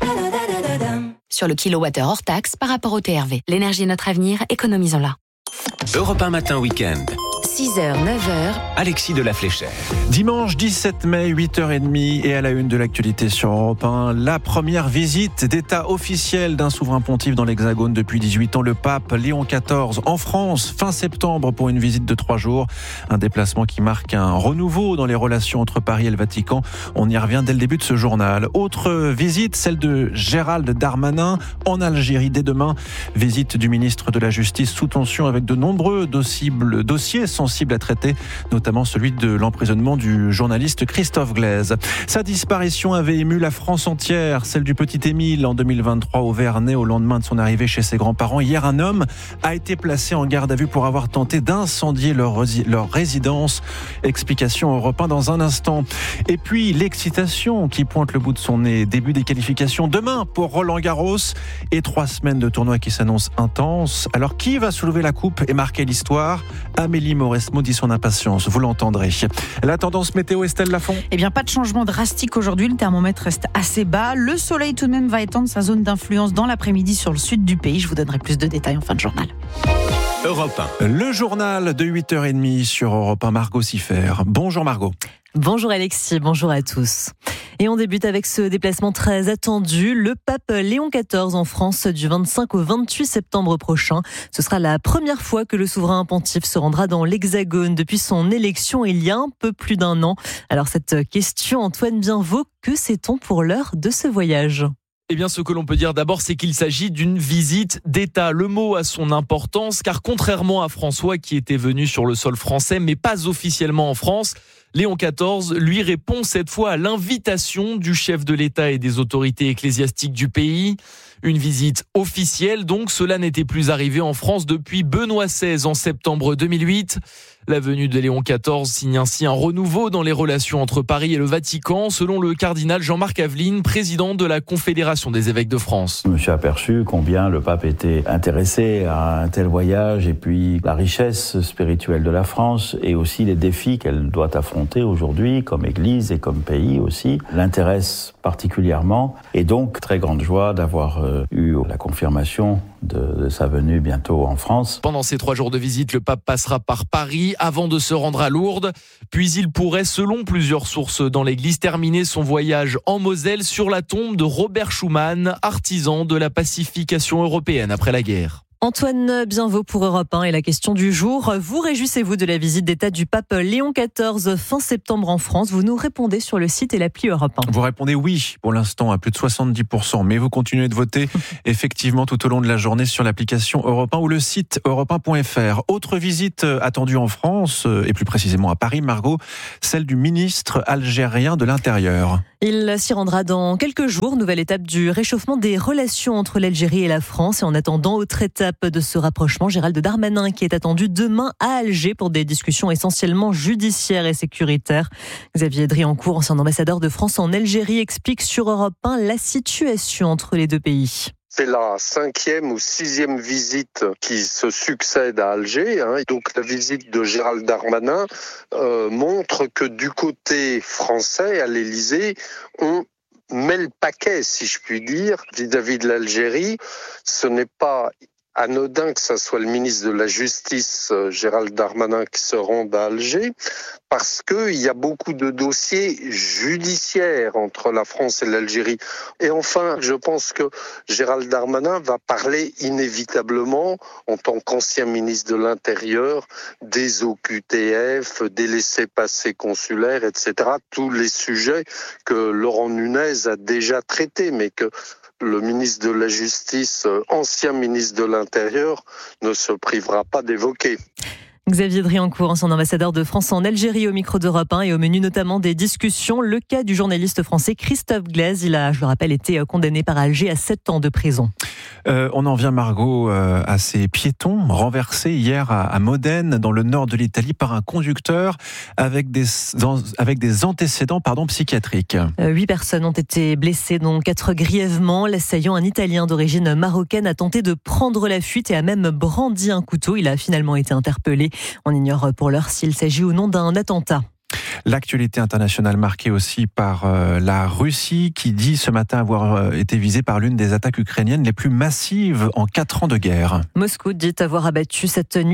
Sur le kilowattheure hors taxe par rapport au TRV. L'énergie est notre avenir, économisons-la.
Europe 1 matin week-end.
6h, 9h.
Alexis de la Fléchère.
Dimanche 17 mai, 8h30, et à la une de l'actualité sur Europe 1, la première visite d'État officielle d'un souverain pontife dans l'Hexagone depuis 18 ans, le pape Léon XIV en France, fin septembre, pour une visite de 3 jours. Un déplacement qui marque un renouveau dans les relations entre Paris et le Vatican. On y revient dès le début de ce journal. Autre visite, celle de Gérald Darmanin en Algérie dès demain. Visite du ministre de la Justice sous tension avec de nombreux dossiers sensibles à traiter, notamment celui de l'emprisonnement du journaliste Christophe Glaise. Sa disparition avait ému la France entière, celle du petit Émile en 2023 au Vernet au lendemain de son arrivée chez ses grands-parents. Hier, un homme a été placé en garde à vue pour avoir tenté d'incendier leur résidence. Explication Europe 1 dans un instant. Et puis l'excitation qui pointe le bout de son nez. Début des qualifications demain pour Roland-Garros et 3 semaines de tournoi qui s'annoncent intenses. Alors qui va soulever la coupe et marquer l'histoire ? Amélie Mauresmo dit son impatience, vous l'entendrez. La tendance météo, Estelle Lafont ?
Eh bien, pas de changement drastique aujourd'hui, le thermomètre reste assez bas. Le soleil tout de même va étendre sa zone d'influence dans l'après-midi sur le sud du pays. Je vous donnerai plus de détails en fin de journal.
Europe 1.
Le journal de 8h30 sur Europe 1, Margot Siffer. Bonjour Margot.
Bonjour Alexis, bonjour à tous. Et on débute avec ce déplacement très attendu. Le pape Léon XIV en France du 25 au 28 septembre prochain. Ce sera la première fois que le souverain pontife se rendra dans l'Hexagone depuis son élection il y a un peu plus d'1 an. Alors cette question, Antoine Bienvaux, que sait-on pour l'heure de ce voyage ?
Eh bien, ce que l'on peut dire d'abord, c'est qu'il s'agit d'une visite d'État. Le mot a son importance, car contrairement à François, qui était venu sur le sol français, mais pas officiellement en France, Léon XIV, lui, répond cette fois à l'invitation du chef de l'État et des autorités ecclésiastiques du pays. Une visite officielle, donc cela n'était plus arrivé en France depuis Benoît XVI en septembre 2008. La venue de Léon XIV signe ainsi un renouveau dans les relations entre Paris et le Vatican, selon le cardinal Jean-Marc Aveline, président de la Confédération des évêques de France.
Je me suis aperçu combien le pape était intéressé à un tel voyage et puis la richesse spirituelle de la France et aussi les défis qu'elle doit affronter aujourd'hui comme Église et comme pays aussi l'intéressent particulièrement et donc très grande joie d'avoir eu la confirmation de sa venue bientôt en France.
Pendant ces 3 jours de visite, le pape passera par Paris avant de se rendre à Lourdes. Puis il pourrait, selon plusieurs sources dans l'Église, terminer son voyage en Moselle sur la tombe de Robert Schuman, artisan de la pacification européenne après la guerre.
Antoine Bienvaux pour Europe 1 et la question du jour. Vous réjouissez-vous de la visite d'État du pape Léon XIV fin septembre en France? Vous nous répondez sur le site et l'appli Europe 1.
Vous répondez oui pour l'instant à plus de 70%, mais vous continuez de voter effectivement tout au long de la journée sur l'application Europe 1 ou le site europe1.fr. Autre visite attendue en France et plus précisément à Paris, Margot, celle du ministre algérien de l'Intérieur.
Il s'y rendra dans quelques jours, nouvelle étape du réchauffement des relations entre l'Algérie et la France. Et en attendant, autre étape de ce rapprochement, Gérald Darmanin qui est attendu demain à Alger pour des discussions essentiellement judiciaires et sécuritaires. Xavier Driancourt, ancien ambassadeur de France en Algérie, explique sur Europe 1 la situation entre les deux pays.
C'est la 5e ou 6e visite qui se succède à Alger. Donc la visite de Gérald Darmanin montre que du côté français, à l'Élysée, on met le paquet, si je puis dire, vis-à-vis de l'Algérie. Ce n'est pas anodin que ce soit le ministre de la Justice, Gérald Darmanin, qui se rende à Alger, parce qu'il y a beaucoup de dossiers judiciaires entre la France et l'Algérie. Et enfin, je pense que Gérald Darmanin va parler inévitablement, en tant qu'ancien ministre de l'Intérieur, des OQTF, des laissez-passer consulaires, etc. Tous les sujets que Laurent Nunez a déjà traités, mais que le ministre de la Justice, ancien ministre de l'Intérieur, ne se privera pas d'évoquer.
Xavier Driancourt, ancien ambassadeur de France en Algérie au micro d'Europe 1 et au menu notamment des discussions, le cas du journaliste français Christophe Glaise. Il a, je le rappelle, été condamné par Alger à 7 ans de prison.
On en vient, Margot, à ces piétons renversés hier à Modène, dans le nord de l'Italie, par un conducteur avec des antécédents psychiatriques.
8 personnes ont été blessées, dont 4 grièvement. L'assaillant, un Italien d'origine marocaine, a tenté de prendre la fuite et a même brandi un couteau. Il a finalement été interpellé. On ignore pour l'heure s'il s'agit ou non d'un attentat.
L'actualité internationale marquée aussi par la Russie qui dit ce matin avoir été visée par l'une des attaques ukrainiennes les plus massives en 4 ans de guerre.
Moscou dit avoir abattu cette nuit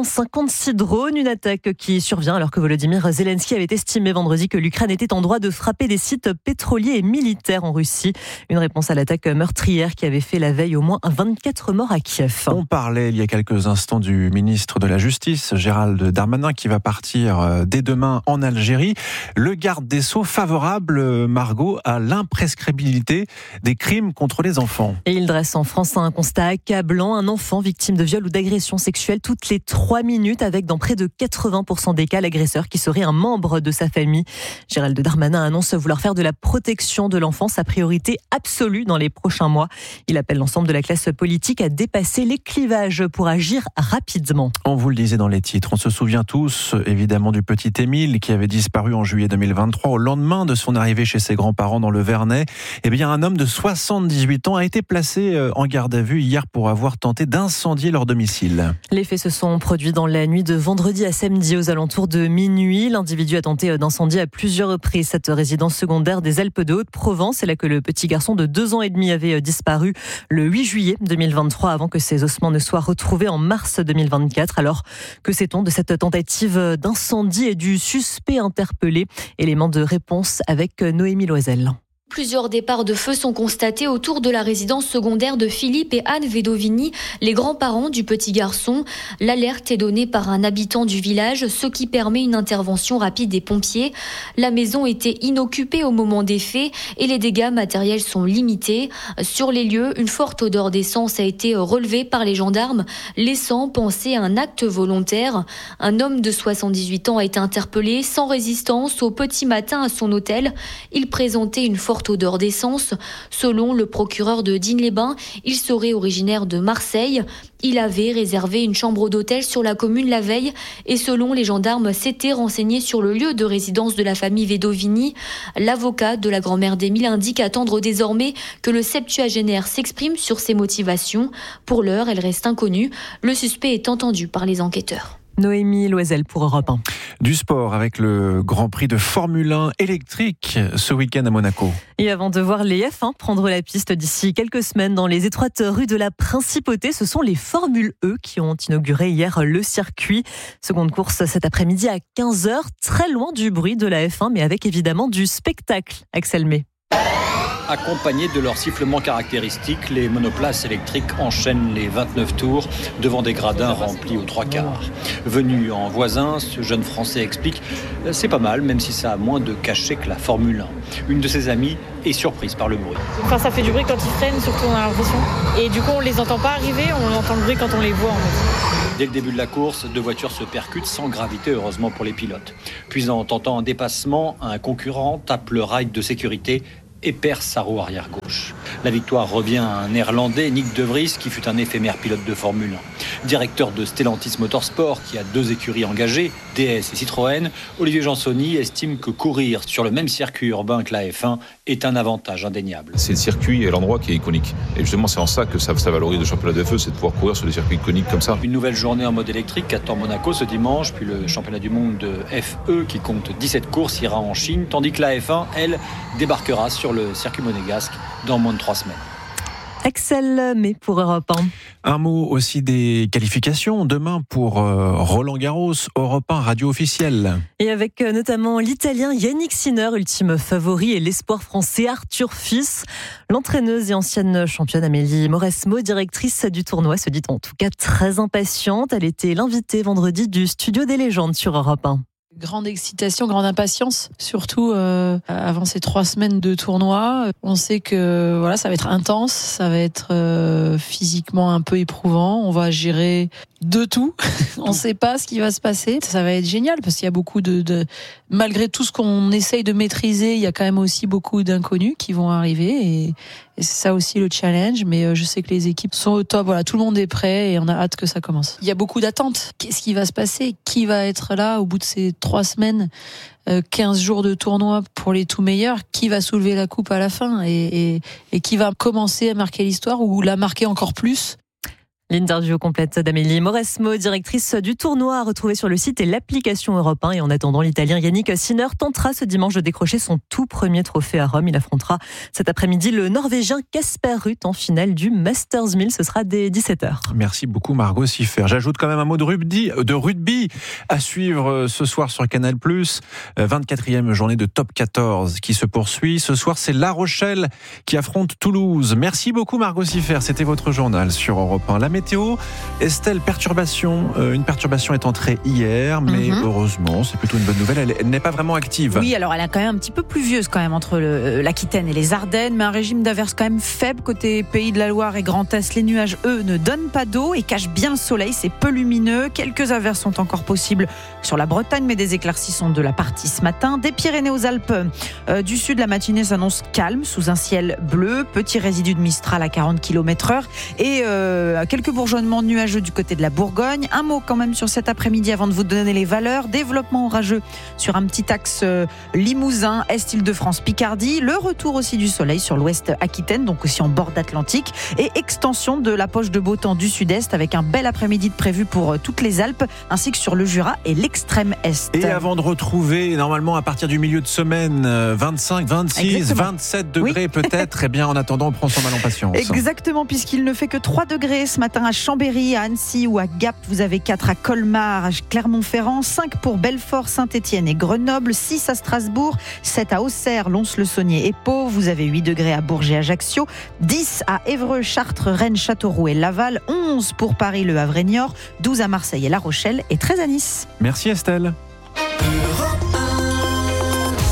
556 drones, une attaque qui survient alors que Volodymyr Zelensky avait estimé vendredi que l'Ukraine était en droit de frapper des sites pétroliers et militaires en Russie. Une réponse à l'attaque meurtrière qui avait fait la veille au moins 24 morts à Kiev.
On parlait il y a quelques instants du ministre de la Justice, Gérald Darmanin, qui va partir dès demain en Algérie. Le garde des Sceaux favorable, Margot, à l'imprescriptibilité des crimes contre les enfants.
Et il dresse en France un constat accablant. Un enfant victime de viol ou d'agression sexuelle toutes les 3 minutes, avec dans près de 80% des cas l'agresseur qui serait un membre de sa famille. Gérald Darmanin annonce vouloir faire de la protection de l'enfant sa priorité absolue dans les prochains mois. Il appelle l'ensemble de la classe politique à dépasser les clivages pour agir rapidement.
On vous le disait dans les titres, on se souvient tous évidemment du petit Émile qui avait disparu en juillet 2023 au lendemain de son arrivée chez ses grands-parents dans le Vernet. Eh bien, un homme de 78 ans a été placé en garde à vue hier pour avoir tenté d'incendier leur domicile.
Les faits se sont produits dans la nuit de vendredi à samedi aux alentours de minuit. L'individu a tenté d'incendier à plusieurs reprises cette résidence secondaire des Alpes de Haute-Provence. C'est là que le petit garçon de 2 ans et demi avait disparu le 8 juillet 2023 avant que ses ossements ne soient retrouvés en mars 2024. Alors, que sait-on de cette tentative d'incendie et du suspect interpellé? Élément de réponse avec Noémie Loisel.
Plusieurs départs de feu sont constatés autour de la résidence secondaire de Philippe et Anne Vedovini, les grands-parents du petit garçon. L'alerte est donnée par un habitant du village, ce qui permet une intervention rapide des pompiers. La maison était inoccupée au moment des faits et les dégâts matériels sont limités. Sur les lieux, une forte odeur d'essence a été relevée par les gendarmes, laissant penser à un acte volontaire. Un homme de 78 ans a été interpellé sans résistance au petit matin à son hôtel. Il présentait une forte forte odeur d'essence. Selon le procureur de Digne-les-Bains, il serait originaire de Marseille. Il avait réservé une chambre d'hôtel sur la commune la veille et selon les gendarmes, s'était renseigné sur le lieu de résidence de la famille Vedovini. L'avocat de la grand-mère d'Émile indique attendre désormais que le septuagénaire s'exprime sur ses motivations. Pour l'heure, elle reste inconnue. Le suspect est entendu par les enquêteurs.
Noémie Loisel pour Europe 1.
Du sport avec le Grand Prix de Formule 1 électrique ce week-end à Monaco.
Et avant de voir les F1 prendre la piste d'ici quelques semaines dans les étroites rues de la Principauté, ce sont les Formule E qui ont inauguré hier le circuit. Seconde course cet après-midi à 15h, très loin du bruit de la F1, mais avec évidemment du spectacle. Axel May.
Accompagnés de leur sifflement caractéristique, les monoplaces électriques enchaînent les 29 tours devant des gradins remplis aux 3/4. Venu en voisin, ce jeune Français explique « c'est pas mal, même si ça a moins de cachet que la Formule 1 ». Une de ses amies est surprise par le bruit.
Enfin, ça fait du bruit quand ils freinent, surtout on a l'impression. Et du coup, on les entend pas arriver, on entend le bruit quand on les voit en fait.
Dès le début de la course, deux voitures se percutent sans gravité, heureusement pour les pilotes. Puis en tentant un dépassement, un concurrent tape le rail de sécurité et perd sa roue arrière gauche. La victoire revient à un Néerlandais, Nick De Vries, qui fut un éphémère pilote de Formule 1. Directeur de Stellantis Motorsport, qui a 2 écuries engagées, DS et Citroën, Olivier Jansoni estime que courir sur le même circuit urbain que la F1 est un avantage indéniable.
C'est le circuit et l'endroit qui est iconique. Et justement, c'est en ça que ça valorise le championnat de F1, c'est de pouvoir courir sur des circuits iconiques comme ça.
Une nouvelle journée en mode électrique attend Monaco ce dimanche, puis le championnat du monde de FE, qui compte 17 courses, ira en Chine, tandis que la F1, elle, débarquera sur le circuit monégasque dans moins de 3 semaines.
Axel May pour Europe 1.
Un mot aussi des qualifications demain pour Roland Garros, Europe 1 radio officielle.
Et avec notamment l'Italien Yannick Sinner, ultime favori, et l'espoir français Arthur Fils. L'entraîneuse et ancienne championne Amélie Mauresmo, directrice du tournoi, se dit en tout cas très impatiente. Elle était l'invitée vendredi du Studio des légendes sur Europe 1.
Grande excitation, grande impatience, surtout avant ces 3 semaines de tournoi. On sait que voilà, ça va être intense, ça va être physiquement un peu éprouvant. On va gérer de tout. On ne sait pas ce qui va se passer. Ça va être génial parce qu'il y a beaucoup malgré tout ce qu'on essaye de maîtriser, il y a quand même aussi beaucoup d'inconnus qui vont arriver et c'est ça aussi le challenge. Mais je sais que les équipes sont au top. Voilà, tout le monde est prêt et on a hâte que ça commence. Il y a beaucoup d'attentes. Qu'est-ce qui va se passer? Qui va être là au bout de ces 3 semaines? 15 jours de tournoi pour les tout meilleurs, qui va soulever la coupe à la fin et qui va commencer à marquer l'histoire ou la marquer encore plus?
L'interview complète d'Amélie Mauresmo, directrice du tournoi, à retrouver sur le site et l'application Europe 1. Et en attendant, l'Italien Yannick Sinner tentera ce dimanche de décrocher son tout premier trophée à Rome. Il affrontera cet après-midi le Norvégien Casper Ruud en finale du Masters 1000. Ce sera dès 17h.
Merci beaucoup Margot Siffer. J'ajoute quand même un mot de rugby à suivre ce soir sur Canal+. 24e journée de Top 14 qui se poursuit. Ce soir, c'est La Rochelle qui affronte Toulouse. Merci beaucoup Margot Siffer. C'était votre journal sur Europe 1. La météo, Estelle, une perturbation est entrée hier, mais heureusement, c'est plutôt une bonne nouvelle, elle n'est pas vraiment active.
Oui, alors elle est quand même un petit peu pluvieuse quand même entre l'Aquitaine et les Ardennes, mais un régime d'averses quand même faible côté Pays de la Loire et Grand Est. Les nuages, eux, ne donnent pas d'eau et cachent bien le soleil, c'est peu lumineux. Quelques averses sont encore possibles sur la Bretagne, mais des éclaircies sont de la partie ce matin. Des Pyrénées aux Alpes du sud, la matinée s'annonce calme, sous un ciel bleu, petit résidu de Mistral à 40 km/h et quelques bourgeonnements nuageux du côté de la Bourgogne. Un mot quand même sur cet après-midi avant de vous donner les valeurs. Développement orageux sur un petit axe Limousin, Est-Île-de-France, Picardie. Le retour aussi du soleil sur l'ouest Aquitaine, donc aussi en bord d'Atlantique. Et extension de la poche de beau temps du sud-est avec un bel après-midi de prévu pour toutes les Alpes, ainsi que sur le Jura et l'extrême est.
Et avant de retrouver, normalement à partir du milieu de semaine, 25, 26, exactement. 27 degrés peut-être, eh bien en attendant, on prend son mal en patience.
Exactement, puisqu'il ne fait que 3 degrés ce matin à Chambéry, à Annecy ou à Gap. Vous avez 4 à Colmar, à Clermont-Ferrand, 5 pour Belfort, Saint-Étienne et Grenoble, 6 à Strasbourg, 7 à Auxerre, Lons-le-Saunier et Pau. Vous avez 8 degrés à Bourges et Ajaccio, 10 à Évreux, Chartres, Rennes, Châteauroux et Laval, 11 pour Paris, Le Havre et Niort, 12 à Marseille et La Rochelle et 13 à Nice.
Merci Estelle.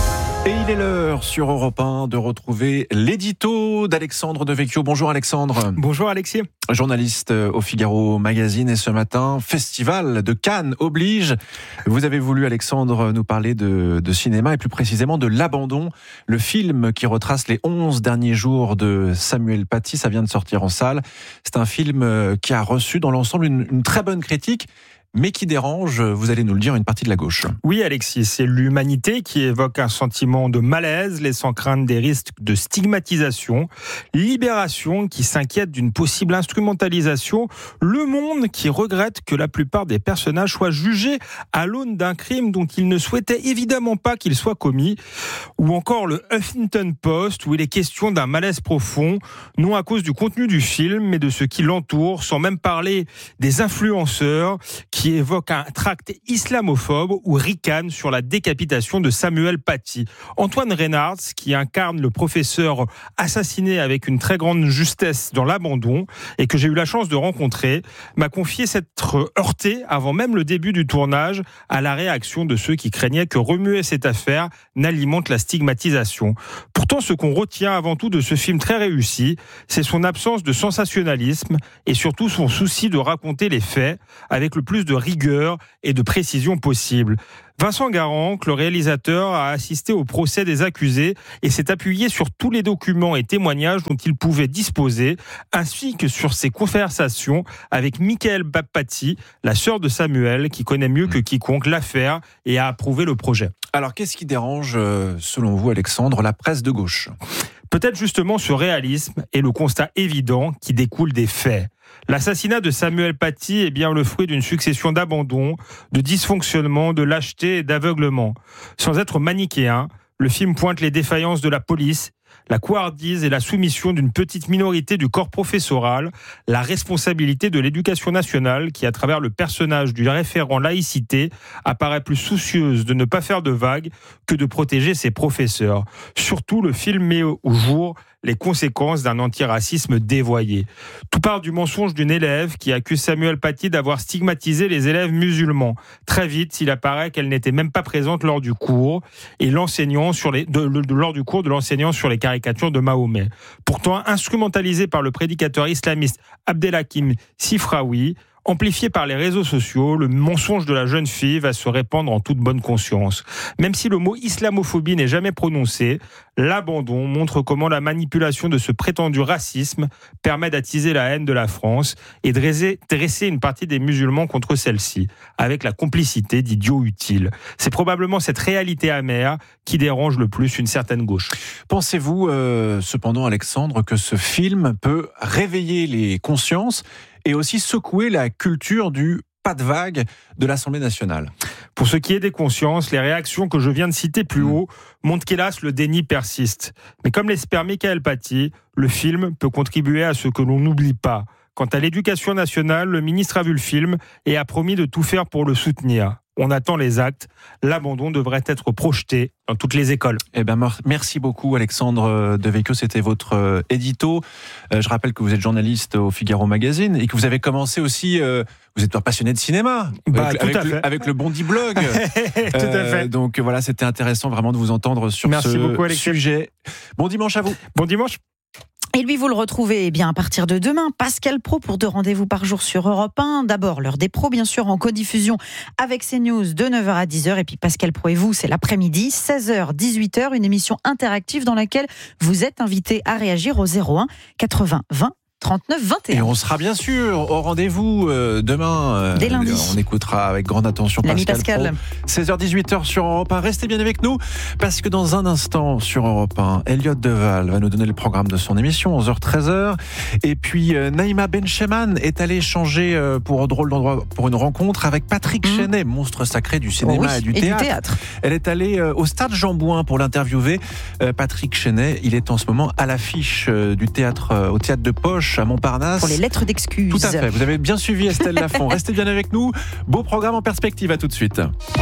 Et il est l'heure sur Europe 1 de retrouver l'édito d'Alexandre Devecchio. Bonjour Alexandre.
Bonjour Alexis.
Journaliste au Figaro Magazine, et ce matin, Festival de Cannes oblige. Vous avez voulu, Alexandre, nous parler de cinéma et plus précisément de L'Abandon, le film qui retrace les 11 derniers jours de Samuel Paty. Ça vient de sortir en salle. C'est un film qui a reçu dans l'ensemble une très bonne critique, mais qui dérange, vous allez nous le dire, une partie de la gauche.
Oui Alexis, c'est l'humanité qui évoque un sentiment de malaise, laissant craindre des risques de stigmatisation. Libération qui s'inquiète d'une possible instrumentalisation. Le Monde qui regrette que la plupart des personnages soient jugés à l'aune d'un crime dont ils ne souhaitaient évidemment pas qu'il soit commis. Ou encore le Huffington Post, où il est question d'un malaise profond, non à cause du contenu du film, mais de ce qui l'entoure, sans même parler des influenceurs qui évoque un tract islamophobe ou ricane sur la décapitation de Samuel Paty. Antoine Reynards, qui incarne le professeur assassiné avec une très grande justesse dans L'Abandon et que j'ai eu la chance de rencontrer, m'a confié s'être heurté avant même le début du tournage à la réaction de ceux qui craignaient que remuer cette affaire n'alimente la stigmatisation. Pourtant, ce qu'on retient avant tout de ce film très réussi, c'est son absence de sensationnalisme et surtout son souci de raconter les faits avec le plus de rigueur et de précision possible. Vincent Garanc, le réalisateur, a assisté au procès des accusés et s'est appuyé sur tous les documents et témoignages dont il pouvait disposer, ainsi que sur ses conversations avec Michael Paty, la sœur de Samuel, qui connaît mieux que quiconque l'affaire et a approuvé le projet.
Alors, qu'est-ce qui dérange, selon vous, Alexandre, la presse de gauche ?
Peut-être justement ce réalisme et le constat évident qui découle des faits. L'assassinat de Samuel Paty est bien le fruit d'une succession d'abandons, de dysfonctionnements, de lâcheté et d'aveuglement. Sans être manichéen, le film pointe les défaillances de la police, la couardise et la soumission d'une petite minorité du corps professoral, la responsabilité de l'éducation nationale qui, à travers le personnage du référent laïcité, apparaît plus soucieuse de ne pas faire de vagues que de protéger ses professeurs. Surtout, le film met au jour les conséquences d'un antiracisme dévoyé. Tout part du mensonge d'une élève qui accuse Samuel Paty d'avoir stigmatisé les élèves musulmans. Très vite, il apparaît qu'elle n'était même pas présente lors du cours et l'enseignant lors du cours de l'enseignant sur les caricatures de Mahomet. Pourtant, instrumentalisé par le prédicateur islamiste Abdelhakim Sifraoui, amplifié par les réseaux sociaux, le mensonge de la jeune fille va se répandre en toute bonne conscience. Même si le mot islamophobie n'est jamais prononcé, L'Abandon montre comment la manipulation de ce prétendu racisme permet d'attiser la haine de la France et de dresser une partie des musulmans contre celle-ci, avec la complicité d'idiots utiles. C'est probablement cette réalité amère qui dérange le plus une certaine gauche.
Pensez-vous, cependant, Alexandre, que ce film peut réveiller les consciences et aussi secouer la culture du pas de vague de l'Assemblée nationale?
Pour ce qui est des consciences, les réactions que je viens de citer plus haut montrent qu'hélas, le déni persiste. Mais comme l'espère Michael Paty, le film peut contribuer à ce que l'on n'oublie pas. Quant à l'éducation nationale, le ministre a vu le film et a promis de tout faire pour le soutenir. On attend les actes. L'Abandon devrait être projeté dans toutes les écoles.
Eh ben, merci beaucoup Alexandre Devecchio, c'était votre édito. Je rappelle que vous êtes journaliste au Figaro Magazine et que vous avez commencé aussi, vous êtes un passionné de cinéma, avec le Bondi Blog.
Tout à fait.
Donc voilà, c'était intéressant vraiment de vous entendre sur ce sujet. Bon dimanche à vous.
Bon dimanche.
Et lui, vous le retrouvez à partir de demain. Pascal Praud pour 2 rendez-vous par jour sur Europe 1. D'abord, l'heure des pros, bien sûr, en codiffusion avec CNews de 9h à 10h. Et puis Pascal Praud et vous, c'est l'après-midi, 16h, 18h, une émission interactive dans laquelle vous êtes invité à réagir au 01 80 20 39 21.
Et on sera bien sûr au rendez-vous demain.
Dès lundi.
On écoutera avec grande attention Pascal. 16h-18h sur Europe 1. Restez bien avec nous parce que dans un instant sur Europe 1, Elliot Deval va nous donner le programme de son émission, 11h-13h. Et puis Naïma Bencheman est allée échanger pour Drôle d'endroit pour une rencontre avec Patrick Chenet, monstre sacré du cinéma et du théâtre. Elle est allée au Stade Jean-Bouin pour l'interviewer. Patrick Chenet, il est en ce moment à l'affiche du théâtre, au théâtre de Poche à Montparnasse.
Pour les lettres d'excuses.
Tout à fait. Vous avez bien suivi Estelle Lafont. Restez bien avec nous. Beau programme en perspective. À tout de suite.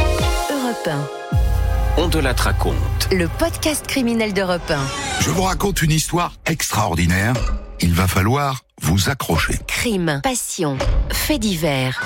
Europe 1.
On te la raconte.
Le podcast criminel d'Europe 1.
Je vous raconte une histoire extraordinaire. Il va falloir vous accrocher.
Crime, passion, faits divers.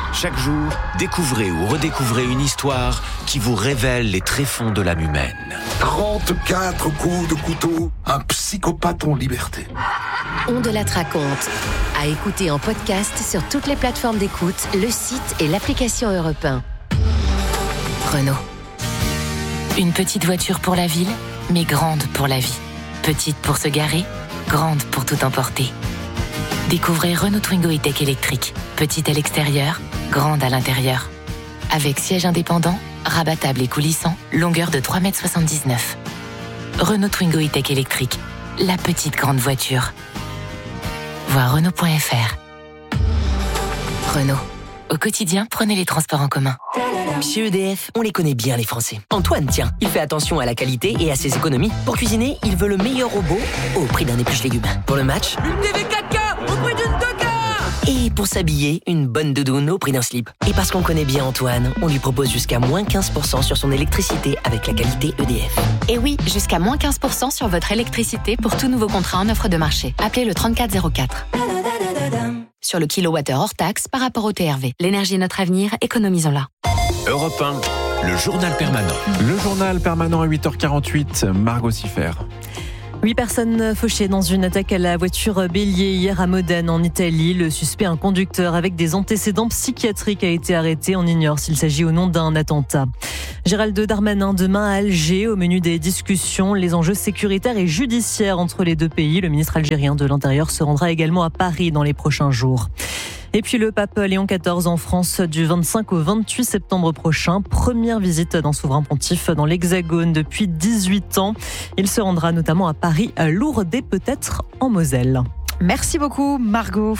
Chaque jour, découvrez ou redécouvrez une histoire qui vous révèle les tréfonds de l'âme humaine.
34 coups de couteau, un psychopathe en liberté.
On de la raconte. À écouter en podcast sur toutes les plateformes d'écoute, le site et l'application Europe 1. Renault. Une petite voiture pour la ville, mais grande pour la vie. Petite pour se garer, grande pour tout emporter. Découvrez Renault Twingo E-Tech électrique. Petite à l'extérieur, grande à l'intérieur. Avec siège indépendant, rabattable et coulissant, longueur de 3,79 m. Renault Twingo E-Tech électrique. La petite grande voiture. Voir Renault.fr. Renault. Au quotidien, prenez les transports en commun.
Chez EDF, on les connaît bien les Français. Antoine, tiens, il fait attention à la qualité et à ses économies. Pour cuisiner, il veut le meilleur robot au prix d'un épluche légumes. Pour le match,
Une TV 4K au prix d'une 2K.
et pour s'habiller, une bonne doudoune au prix d'un slip. Et parce qu'on connaît bien Antoine, on lui propose jusqu'à moins 15% sur son électricité avec la qualité EDF.
Et oui, jusqu'à moins 15% sur votre électricité pour tout nouveau contrat en offre de marché. Appelez le 3404. Sur le kilowattheure hors taxe par rapport au TRV. L'énergie est notre avenir, économisons-la.
Europe 1, le journal permanent.
Le journal permanent à 8h48, Margot Siffer.
8 personnes fauchées dans une attaque à la voiture bélier hier à Modène en Italie. Le suspect, un conducteur avec des antécédents psychiatriques, a été arrêté. On ignore s'il s'agit ou non d'un attentat. Gérald Darmanin demain à Alger. Au menu des discussions, les enjeux sécuritaires et judiciaires entre les deux pays. Le ministre algérien de l'Intérieur se rendra également à Paris dans les prochains jours. Et puis le pape Léon XIV en France du 25 au 28 septembre prochain. Première visite d'un souverain pontife dans l'Hexagone depuis 18 ans. Il se rendra notamment à Paris, à Lourdes et peut-être en Moselle.
Merci beaucoup Margot.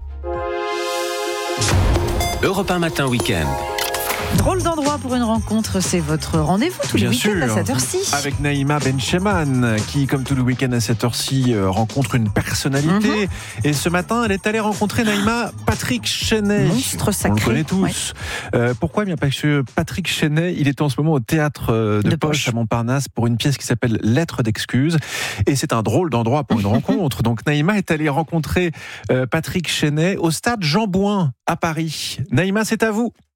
Europe 1 matin week-end.
Drôle d'endroit pour une rencontre, c'est votre rendez-vous tous les week-ends à cette heure-ci.
Avec Naïma Bencheman, qui, comme tout le week-end à cette heure-ci, rencontre une personnalité. Et ce matin, elle est allée rencontrer Naïma Patrick Chenet.
Monstre sacré.
On le connaît tous. Ouais. Pourquoi ? Bien parce que Patrick Chenet, il est en ce moment au théâtre de Poche à Montparnasse pour une pièce qui s'appelle Lettres d'excuses. Et c'est un drôle d'endroit pour une rencontre. Donc Naïma est allée rencontrer Patrick Chenet au stade Jean Bouin à Paris. Naïma, c'est à vous.